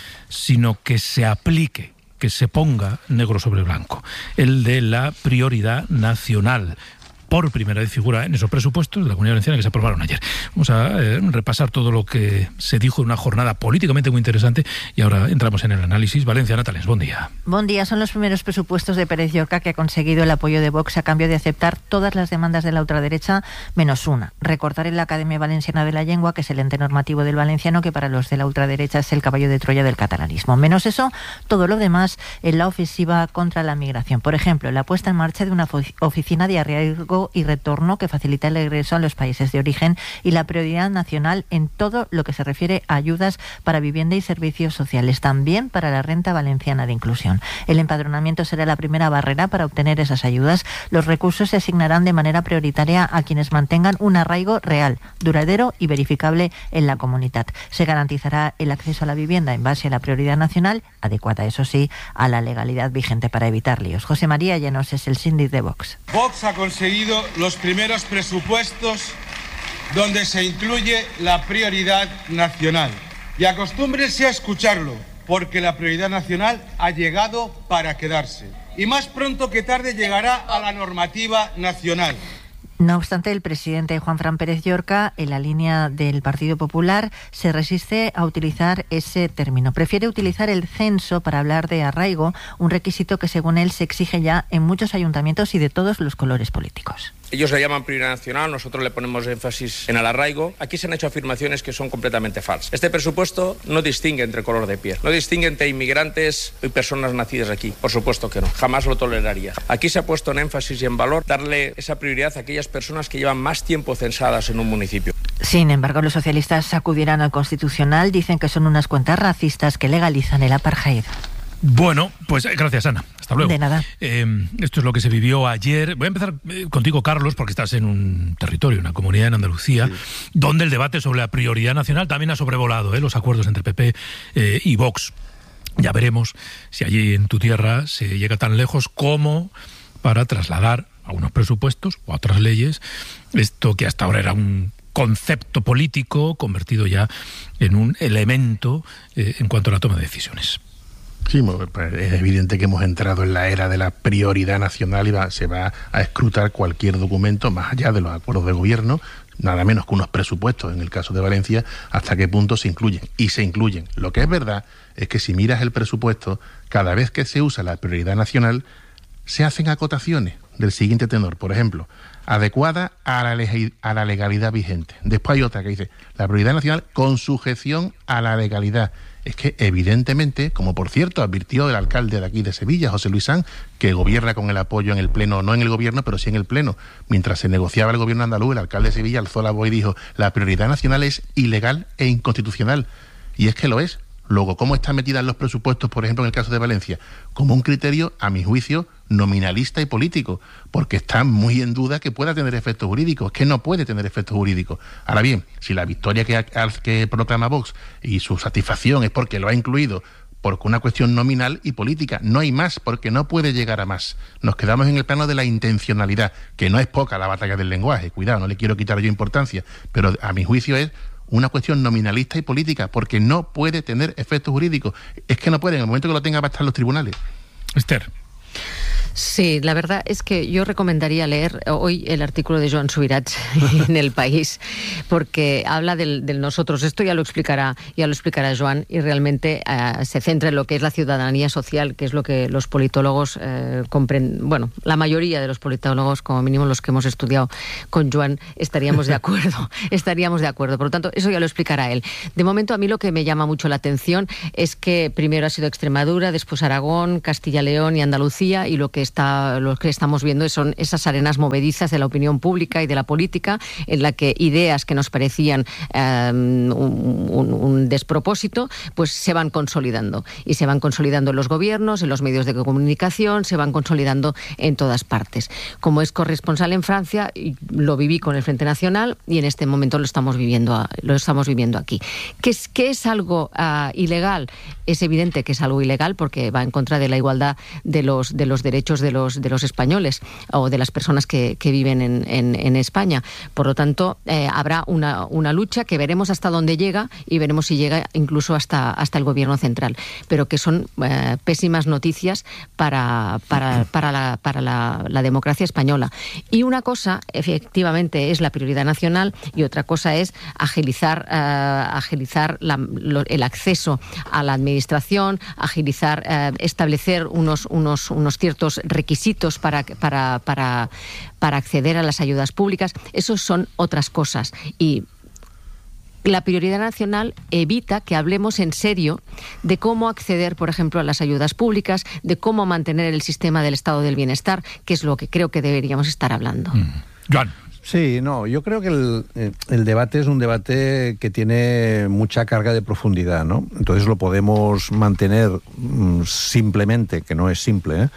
S10: sino que se aplique, que se ponga negro sobre blanco, el de la prioridad nacional. Por primera vez figura en esos presupuestos de la Comunidad Valenciana que se aprobaron ayer. Vamos a repasar todo lo que se dijo en una jornada políticamente muy interesante y ahora entramos en el análisis. Valencia, Natales, buen día.
S13: Buen día. Son los primeros presupuestos de Pérez Llorca que ha conseguido el apoyo de Vox a cambio de aceptar todas las demandas de la ultraderecha menos una: recortar en la Academia Valenciana de la Lengua, que es el ente normativo del valenciano, que para los de la ultraderecha es el caballo de Troya del catalanismo. Menos eso, todo lo demás en la ofensiva contra la migración. Por ejemplo, la puesta en marcha de una oficina de arraigo y retorno que facilita el regreso a los países de origen y la prioridad nacional en todo lo que se refiere a ayudas para vivienda y servicios sociales, también para la renta valenciana de inclusión. El empadronamiento será la primera barrera para obtener esas ayudas. Los recursos se asignarán de manera prioritaria a quienes mantengan un arraigo real, duradero y verificable en la comunidad. Se garantizará el acceso a la vivienda en base a la prioridad nacional, adecuada, eso sí, a la legalidad vigente para evitar líos. José María Llanos es el síndic de Vox.
S15: Vox ha conseguido los primeros presupuestos donde se incluye la prioridad nacional. Y acostúmbrense a escucharlo, porque la prioridad nacional ha llegado para quedarse. Y más pronto que tarde llegará a la normativa nacional.
S13: No obstante, el presidente Juanfran Pérez Llorca, en la línea del Partido Popular, se resiste a utilizar ese término. Prefiere utilizar el censo para hablar de arraigo, un requisito que según él se exige ya en muchos ayuntamientos y de todos los colores políticos.
S18: Ellos le llaman prioridad nacional, nosotros le ponemos énfasis en el arraigo. Aquí se han hecho afirmaciones que son completamente falsas. Este presupuesto no distingue entre color de piel, no distingue entre inmigrantes y personas nacidas aquí. Por supuesto que no, jamás lo toleraría. Aquí se ha puesto en énfasis y en valor darle esa prioridad a aquellas personas que llevan más tiempo censadas en un municipio.
S13: Sin embargo, los socialistas acudirán al Constitucional, dicen que son unas cuentas racistas que legalizan el apartheid.
S10: Bueno, pues gracias, Ana. Hasta luego.
S13: De nada.
S10: Esto es lo que se vivió ayer. Voy a empezar contigo, Carlos, porque estás en un territorio, una comunidad en Andalucía, donde el debate sobre la prioridad nacional también ha sobrevolado los acuerdos entre PP y Vox. Ya veremos si allí en tu tierra se llega tan lejos como para trasladar a unos presupuestos o a otras leyes esto que hasta ahora era un concepto político convertido ya en un elemento en cuanto a la toma de decisiones.
S5: Sí, es evidente que hemos entrado en la era de la prioridad nacional y se va a escrutar cualquier documento más allá de los acuerdos de gobierno, nada menos que unos presupuestos, en el caso de Valencia, hasta qué punto se incluyen. Y se incluyen. Lo que es verdad es que si miras el presupuesto, cada vez que se usa la prioridad nacional, se hacen acotaciones del siguiente tenor. Por ejemplo, adecuada a la legalidad vigente. Después hay otra que dice, la prioridad nacional con sujeción a la legalidad. Es que evidentemente, como por cierto advirtió el alcalde de aquí de Sevilla, José Luis Sanz, que gobierna con el apoyo en el Pleno, no en el gobierno, pero sí en el Pleno. Mientras se negociaba el gobierno andaluz, el alcalde de Sevilla alzó la voz y dijo, la prioridad nacional es ilegal e inconstitucional. Y es que lo es. Luego, ¿cómo está metida en los presupuestos, por ejemplo, en el caso de Valencia? Como un criterio, a mi juicio, nominalista y político, porque está muy en duda que pueda tener efectos jurídicos, que no puede tener efectos jurídicos. Ahora bien, si la victoria que proclama Vox y su satisfacción es porque lo ha incluido, porque una cuestión nominal y política, no hay más, porque no puede llegar a más. Nos quedamos en el plano de la intencionalidad, que no es poca la batalla del lenguaje, cuidado, no le quiero quitar yo importancia, pero a mi juicio es una cuestión nominalista y política, porque no puede tener efectos jurídicos. Es que no puede, en el momento que lo tenga va a estar en los tribunales.
S10: Esther.
S4: Sí, la verdad es que yo recomendaría leer hoy el artículo de Joan Subirats en El País, porque habla del nosotros. Esto ya lo explicará Joan, y realmente se centra en lo que es la ciudadanía social, que es lo que los politólogos comprenden. Bueno, la mayoría de los politólogos, como mínimo los que hemos estudiado con Joan, estaríamos de acuerdo. Por lo tanto, eso ya lo explicará él. De momento, a mí lo que me llama mucho la atención es que primero ha sido Extremadura, después Aragón, Castilla-León y Andalucía, y lo que estamos viendo son esas arenas movedizas de la opinión pública y de la política, en la que ideas que nos parecían un despropósito, pues se van consolidando. Y se van consolidando en los gobiernos, en los medios de comunicación, se van consolidando en todas partes. Como es corresponsal en Francia, lo viví con el Frente Nacional y en este momento lo estamos viviendo aquí. ¿Qué es algo ilegal? Es evidente que es algo ilegal porque va en contra de la igualdad de los derechos de los españoles o de las personas que viven en España. Por lo tanto, habrá una lucha que veremos hasta dónde llega y veremos si llega incluso hasta el gobierno central, pero que son pésimas noticias para la democracia española. Y una cosa, efectivamente, es la prioridad nacional y otra cosa es agilizar el acceso a la administración, establecer unos ciertos requisitos para acceder a las ayudas públicas. Esos son otras cosas. Y la prioridad nacional evita que hablemos en serio de cómo acceder, por ejemplo, a las ayudas públicas, de cómo mantener el sistema del estado del bienestar, que es lo que creo que deberíamos estar hablando.
S10: Joan.
S3: Sí, yo creo que el debate es un debate que tiene mucha carga de profundidad, ¿no? Entonces lo podemos mantener simplemente, que no es simple,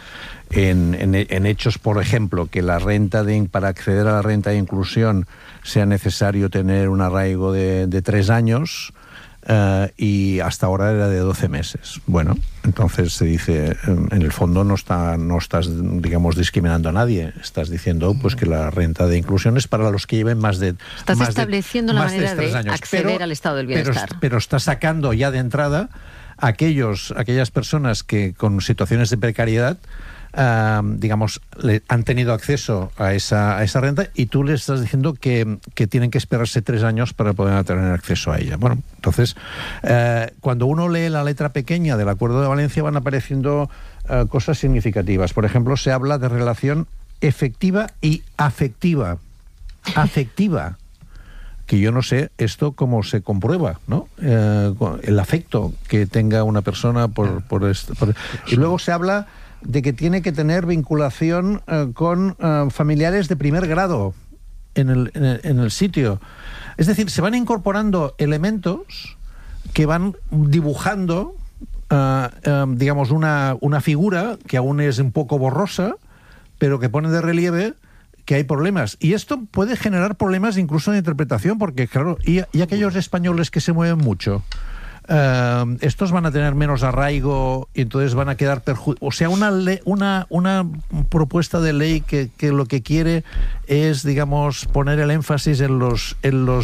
S3: en hechos, por ejemplo, que para acceder a la renta de inclusión sea necesario tener un arraigo de 3 años, y hasta ahora era de 12 meses. Bueno, entonces se dice, en el fondo no estás, digamos, discriminando a nadie. Estás diciendo pues que la renta de inclusión es para los que lleven más de 3 años.
S4: Estás estableciendo la manera de acceder al estado del bienestar.
S3: Pero estás sacando ya de entrada aquellas personas que con situaciones de precariedad digamos, han tenido acceso a esa renta y tú le estás diciendo que tienen que esperarse 3 años para poder tener acceso a ella. Bueno, entonces, cuando uno lee la letra pequeña del Acuerdo de Valencia van apareciendo cosas significativas. Por ejemplo, se habla de relación efectiva y afectiva. Afectiva. Que yo no sé esto cómo se comprueba, ¿no? El afecto que tenga una persona por esto. Y luego se habla de que tiene que tener vinculación con familiares de primer grado en el sitio. Es decir, se van incorporando elementos que van dibujando, digamos, una figura que aún es un poco borrosa, pero que pone de relieve que hay problemas. Y esto puede generar problemas incluso de interpretación, porque, claro, y aquellos españoles que se mueven mucho, estos van a tener menos arraigo y entonces van a quedar o sea, una propuesta de ley que lo que quiere es, digamos, poner el énfasis en los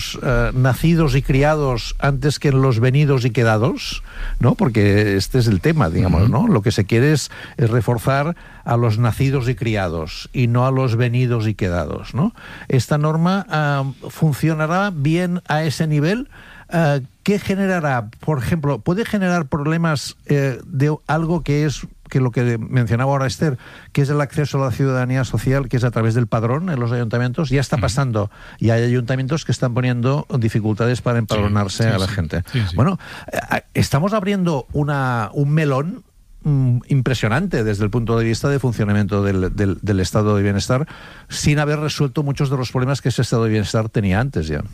S3: nacidos y criados antes que en los venidos y quedados, ¿no? Porque este es el tema, digamos, ¿no? Lo que se quiere es reforzar a los nacidos y criados y no a los venidos y quedados, ¿no? Esta norma funcionará bien a ese nivel. ¿Qué generará? Por ejemplo, ¿puede generar problemas de algo que lo que mencionaba ahora Esther, que es el acceso a la ciudadanía social, que es a través del padrón en los ayuntamientos? Ya está pasando. Y hay ayuntamientos que están poniendo dificultades para empadronarse a la gente. Sí. Bueno, estamos abriendo un melón impresionante desde el punto de vista de funcionamiento del estado de bienestar, sin haber resuelto muchos de los problemas que ese estado de bienestar tenía antes ya.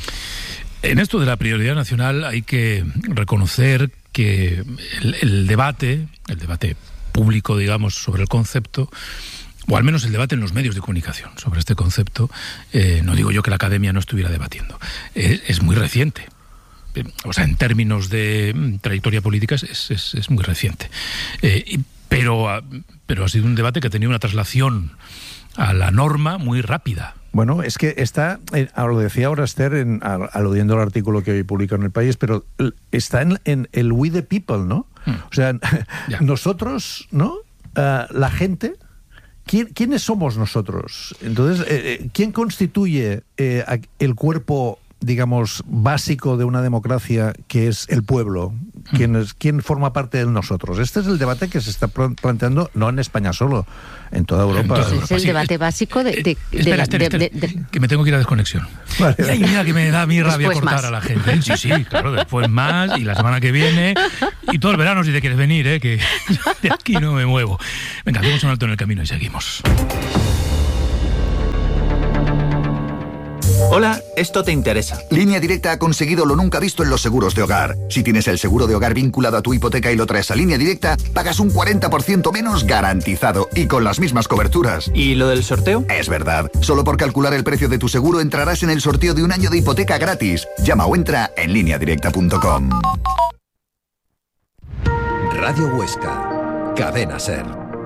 S10: En esto de la prioridad nacional hay que reconocer que el debate público, digamos, sobre el concepto, o al menos el debate en los medios de comunicación sobre este concepto, no digo yo que la academia no estuviera debatiendo, es muy reciente. O sea, en términos de trayectoria política es muy reciente. Pero ha sido un debate que ha tenido una traslación a la norma muy rápida.
S3: Bueno, es que está, lo decía ahora Esther, aludiendo al artículo que hoy publica en El País, pero está en el we the people, ¿no? O sea, nosotros, ¿no? La gente, ¿quiénes somos nosotros? Entonces, ¿quién constituye el cuerpo, digamos, básico de una democracia, que es el pueblo? ¿Quién forma parte de nosotros? Este es el debate que se está planteando no en España solo, en toda Europa.
S4: Es el debate básico
S10: Espera, que me tengo que ir a desconexión. Vale. Y ahí mira que me da a mí rabia cortar más a la gente. Sí, claro, después más, y la semana que viene, y todo el verano si te quieres venir, que de aquí no me muevo. Venga, hacemos un alto en el camino y seguimos.
S16: Hola, esto te interesa.
S19: Línea Directa ha conseguido lo nunca visto en los seguros de hogar. Si tienes el seguro de hogar vinculado a tu hipoteca y lo traes a Línea Directa, pagas un 40% menos garantizado y con las mismas coberturas.
S16: ¿Y lo del sorteo?
S19: Es verdad. Solo por calcular el precio de tu seguro entrarás en el sorteo de un año de hipoteca gratis. Llama o entra en lineadirecta.com.
S2: Radio Huesca, Cadena SER.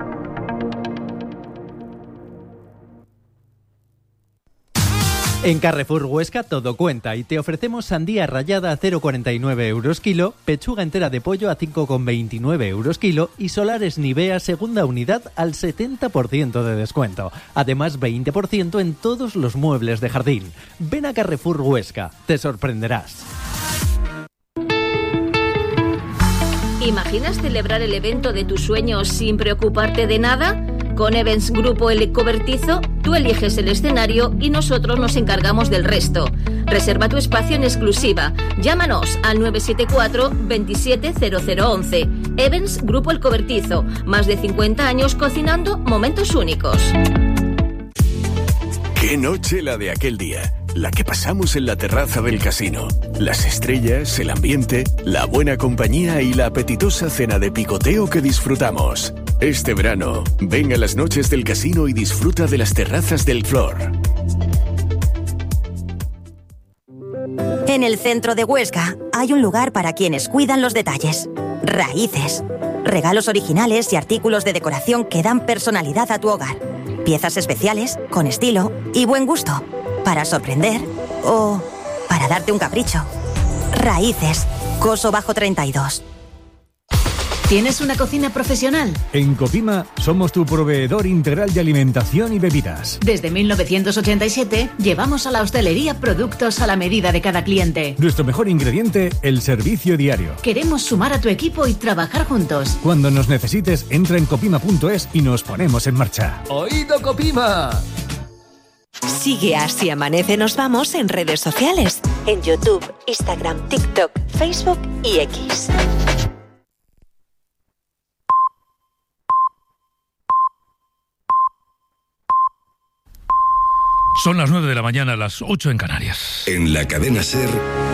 S17: En Carrefour Huesca todo cuenta y te ofrecemos sandía rallada a 0,49 euros kilo, pechuga entera de pollo a 5,29 euros kilo y solares Nivea segunda unidad al 70% de descuento. Además 20% en todos los muebles de jardín. Ven a Carrefour Huesca, te sorprenderás.
S20: ¿Imaginas celebrar el evento de tus sueños sin preocuparte de nada? Con Evans Grupo El Cobertizo, tú eliges el escenario y nosotros nos encargamos del resto. Reserva tu espacio en exclusiva. Llámanos al 974 27 0011. Evans Grupo El Cobertizo. Más de 50 años cocinando momentos únicos.
S21: ¡Qué noche la de aquel día! La que pasamos en la terraza del casino. Las estrellas, el ambiente, la buena compañía y la apetitosa cena de picoteo que disfrutamos. Este verano, ven a las noches del casino y disfruta de las terrazas del Flor.
S22: En el centro de Huesca hay un lugar para quienes cuidan los detalles. Raíces. Regalos originales y artículos de decoración que dan personalidad a tu hogar. Piezas especiales, con estilo y buen gusto. Para sorprender o para darte un capricho. Raíces. Coso Bajo 32.
S8: ¿Tienes una cocina profesional?
S23: En Copima somos tu proveedor integral de alimentación y bebidas.
S8: Desde 1987 llevamos a la hostelería productos a la medida de cada cliente.
S23: Nuestro mejor ingrediente, el servicio diario.
S8: Queremos sumar a tu equipo y trabajar juntos.
S23: Cuando nos necesites, entra en copima.es y nos ponemos en marcha.
S27: ¡Oído, Copima!
S28: Sigue a Si Amanece Nos Vamos en redes sociales. En YouTube, Instagram, TikTok, Facebook y X.
S10: Son las 9 de la mañana, las 8 en Canarias.
S9: En la cadena SER,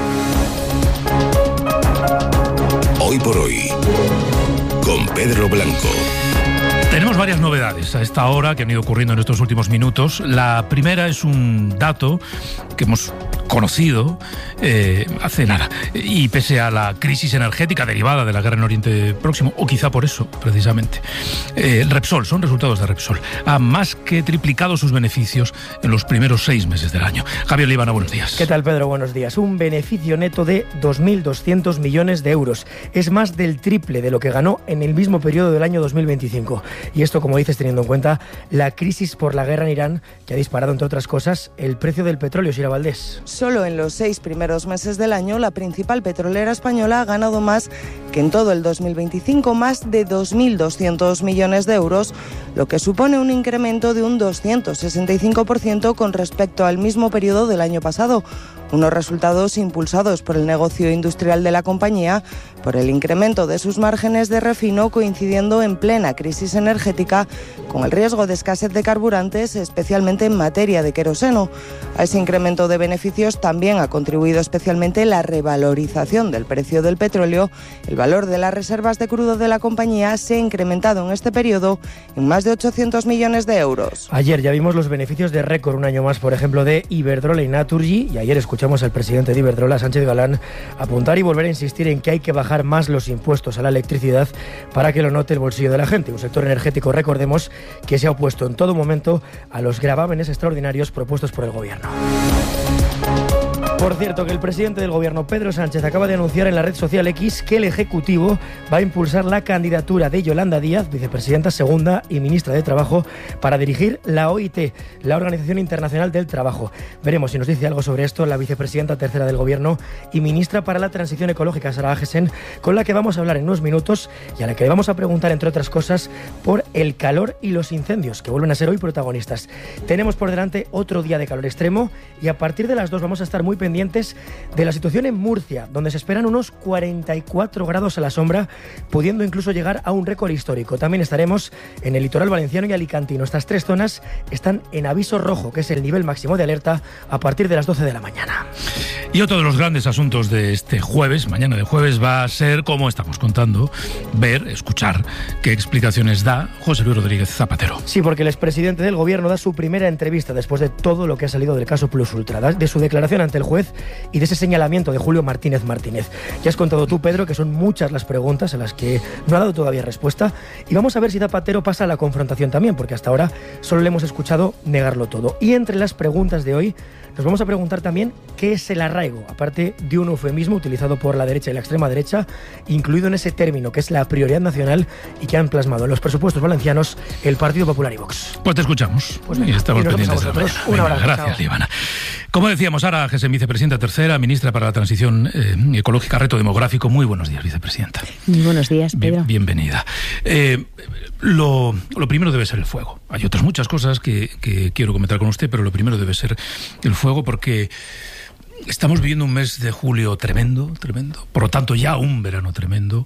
S9: Hoy por Hoy, con Pedro Blanco.
S10: Tenemos varias novedades a esta hora que han ido ocurriendo en estos últimos minutos. La primera es un dato que hemos conocido hace nada, y pese a la crisis energética derivada de la guerra en Oriente Próximo, o quizá por eso precisamente, Repsol, son resultados de Repsol, ha más que triplicado sus beneficios en los primeros 6 meses del año. Javier Líbana, buenos días.
S29: ¿Qué tal, Pedro? Buenos días. Un beneficio neto de 2.200 millones de euros. Es más del triple de lo que ganó en el mismo periodo del año 2025. Y esto, como dices, teniendo en cuenta la crisis por la guerra en Irán, que ha disparado, entre otras cosas, el precio del petróleo. Sira Valdés.
S30: Solo en los 6 primeros meses del año, la principal petrolera española ha ganado más que en todo el 2025, más de 2.200 millones de euros, lo que supone un incremento de un 265% con respecto al mismo periodo del año pasado. Unos resultados impulsados por el negocio industrial de la compañía, por el incremento de sus márgenes de refino coincidiendo en plena crisis energética con el riesgo de escasez de carburantes, especialmente en materia de queroseno. A ese incremento de beneficios también ha contribuido especialmente la revalorización del precio del petróleo. El valor de las reservas de crudo de la compañía se ha incrementado en este periodo en más de 800 millones de euros.
S29: Ayer ya vimos los beneficios de récord, un año más, por ejemplo, de Iberdrola y Naturgy, y ayer escuchamos al presidente de Iberdrola, Sánchez Galán, apuntar y volver a insistir en que hay que bajar más los impuestos a la electricidad para que lo note el bolsillo de la gente. Un sector energético, recordemos, que se ha opuesto en todo momento a los gravámenes extraordinarios propuestos por el gobierno. Por cierto, que el presidente del Gobierno, Pedro Sánchez, acaba de anunciar en la red social X que el Ejecutivo va a impulsar la candidatura de Yolanda Díaz, vicepresidenta segunda y ministra de Trabajo, para dirigir la OIT, la Organización Internacional del Trabajo. Veremos si nos dice algo sobre esto la vicepresidenta tercera del Gobierno y ministra para la Transición Ecológica, Sara Agesen, con la que vamos a hablar en unos minutos y a la que le vamos a preguntar, entre otras cosas, por el calor y los incendios, que vuelven a ser hoy protagonistas. Tenemos por delante otro día de calor extremo y a partir de las 2 vamos a estar muy pendientes de la situación en Murcia, donde se esperan unos 44 grados a la sombra, pudiendo incluso llegar a un récord histórico. También estaremos en el litoral valenciano y alicantino. Estas 3 zonas están en aviso rojo, que es el nivel máximo de alerta, a partir de las 12 de la mañana.
S10: Y otro de los grandes asuntos de este jueves, mañana de jueves, va a ser, como estamos contando, escuchar qué explicaciones da José Luis Rodríguez Zapatero.
S29: Sí, porque el expresidente del Gobierno da su primera entrevista después de todo lo que ha salido del caso Plus Ultra, de su declaración ante el juez y de ese señalamiento de Julio Martínez Martínez. Ya has contado tú, Pedro, que son muchas las preguntas a las que no ha dado todavía respuesta, y vamos a ver si Zapatero pasa a la confrontación también, porque hasta ahora solo le hemos escuchado negarlo todo. Y entre las preguntas de hoy nos vamos a preguntar también qué es el arraigo, aparte de un eufemismo utilizado por la derecha y la extrema derecha, incluido en ese término que es la prioridad nacional y que han plasmado en los presupuestos valencianos el Partido Popular y Vox.
S10: Pues te escuchamos.
S29: Pues venga,
S10: y estamos pendientes
S29: de
S10: una hora. Gracias, Líbana. Como decíamos, Sara Agesen, vicepresidenta tercera, ministra para la Transición Ecológica, Reto Demográfico. Muy buenos días, vicepresidenta.
S4: Muy buenos días, Pedro.
S10: Bienvenida. Lo primero debe ser el fuego. Hay otras muchas cosas que quiero comentar con usted, pero lo primero debe ser el fuego, porque estamos viviendo un mes de julio tremendo, por lo tanto ya un verano tremendo.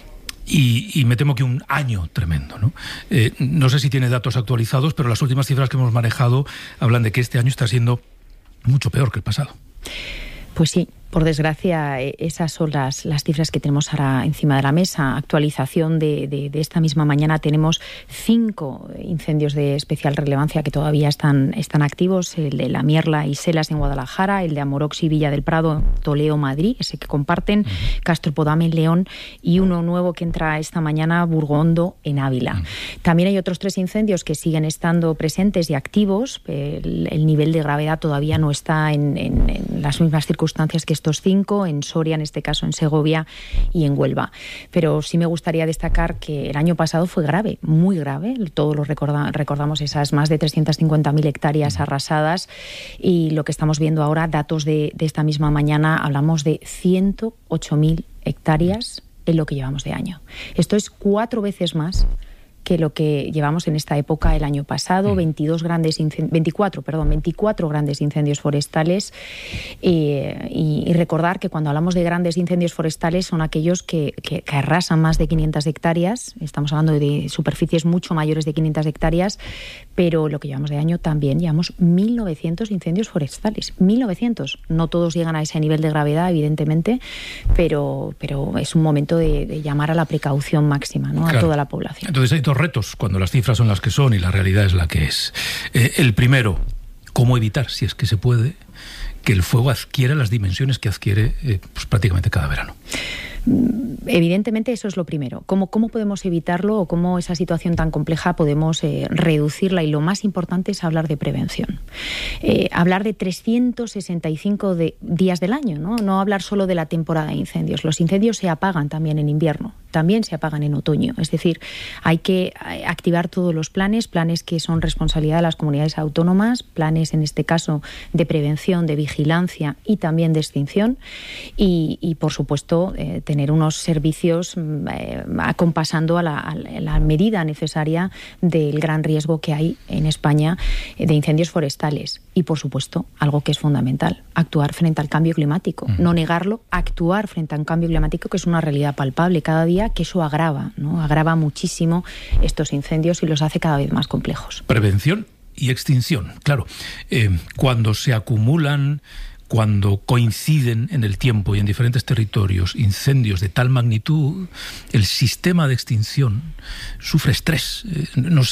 S10: Y me temo que un año tremendo, ¿no? No sé si tiene datos actualizados, pero las últimas cifras que hemos manejado hablan de que este año está siendo mucho peor que el pasado.
S4: Pues sí, por desgracia, esas son las cifras que tenemos ahora encima de la mesa. Actualización de esta misma mañana, tenemos 5 incendios de especial relevancia que todavía están activos: el de La Mierla y Selas en Guadalajara, el de Amoroxi, Villa del Prado, Toledo, Madrid, ese que comparten, Castropodame, León, y uno nuevo que entra esta mañana, Burgondo, en Ávila. También hay otros 3 incendios que siguen estando presentes y activos. El nivel de gravedad todavía no está en las mismas circunstancias que estos 5, en Soria, en este caso en Segovia y en Huelva. Pero sí me gustaría destacar que el año pasado fue grave, muy grave. Todos recordamos esas más de 350.000 hectáreas arrasadas, y lo que estamos viendo ahora, datos de esta misma mañana, hablamos de 108.000 hectáreas en lo que llevamos de año. Esto es 4 veces más que lo que llevamos en esta época el año pasado. 24 grandes incendios forestales, y recordar que cuando hablamos de grandes incendios forestales son aquellos que arrasan más de 500 hectáreas, estamos hablando de superficies mucho mayores de 500 hectáreas, pero lo que llevamos de año también llevamos 1.900 incendios forestales, 1.900. No todos llegan a ese nivel de gravedad, evidentemente, pero es un momento de llamar a la precaución máxima, ¿no? Claro. A toda la población.
S10: Entonces hay 2 retos cuando las cifras son las que son y la realidad es la que es. El primero, cómo evitar, si es que se puede, que el fuego adquiera las dimensiones que adquiere pues prácticamente cada verano.
S4: Evidentemente eso es lo primero. ¿Cómo podemos evitarlo, o cómo esa situación tan compleja podemos reducirla? Y lo más importante es hablar de prevención. Hablar de 365 días del año, ¿no? No hablar solo de la temporada de incendios. Los incendios se apagan también en invierno, también se apagan en otoño. Es decir, hay que activar todos los planes que son responsabilidad de las comunidades autónomas, planes en este caso de prevención, de vigilancia y también de extinción, y por supuesto tener unos servicios acompasando a la medida necesaria del gran riesgo que hay en España de incendios forestales. Y por supuesto, algo que es fundamental, actuar frente al cambio climático, no negarlo, actuar frente a un cambio climático que es una realidad palpable cada día, que eso agrava muchísimo estos incendios y los hace cada vez más complejos.
S10: Prevención y extinción, claro. Cuando se acumulan, cuando coinciden en el tiempo y en diferentes territorios incendios de tal magnitud, el sistema de extinción sufre estrés. No sé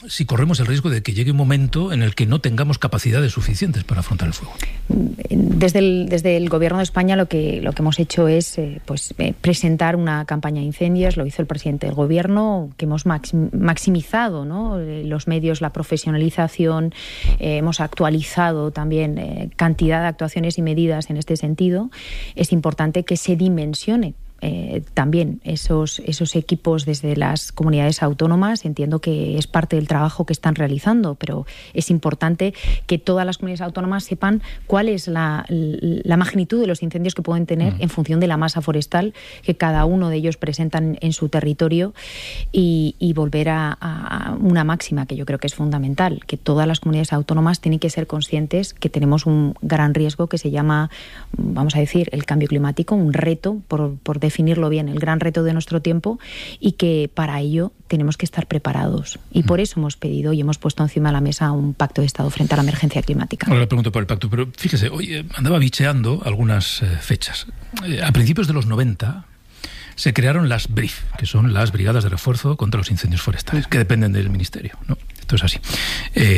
S10: si corremos el riesgo de que llegue un momento en el que no tengamos capacidades suficientes para afrontar el fuego.
S1: Desde el Gobierno de España lo que hemos hecho es presentar una campaña de incendios. Lo hizo el presidente del Gobierno, que hemos maximizado, ¿no?, los medios, la profesionalización. Hemos actualizado también cantidad de actuaciones y medidas en este sentido. Es importante que se dimensione también esos equipos desde las comunidades autónomas. Entiendo que es parte del trabajo que están realizando, pero es importante que todas las comunidades autónomas sepan cuál es la magnitud de los incendios que pueden tener en función de la masa forestal que cada uno de ellos presentan en su territorio, y volver a una máxima que yo creo que es fundamental, que todas las comunidades autónomas tienen que ser conscientes que tenemos un gran riesgo que se llama, vamos a decir, el cambio climático, un reto, por definirlo bien, el gran reto de nuestro tiempo, y que para ello tenemos que estar preparados. Y por eso hemos pedido y hemos puesto encima de la mesa un pacto de Estado frente a la emergencia climática.
S10: Ahora le pregunto por el pacto, pero fíjese, hoy andaba bicheando algunas fechas. A principios de los 90 se crearon las BRIF, que son las Brigadas de Refuerzo contra los Incendios Forestales, que dependen del Ministerio, ¿no? Esto es así.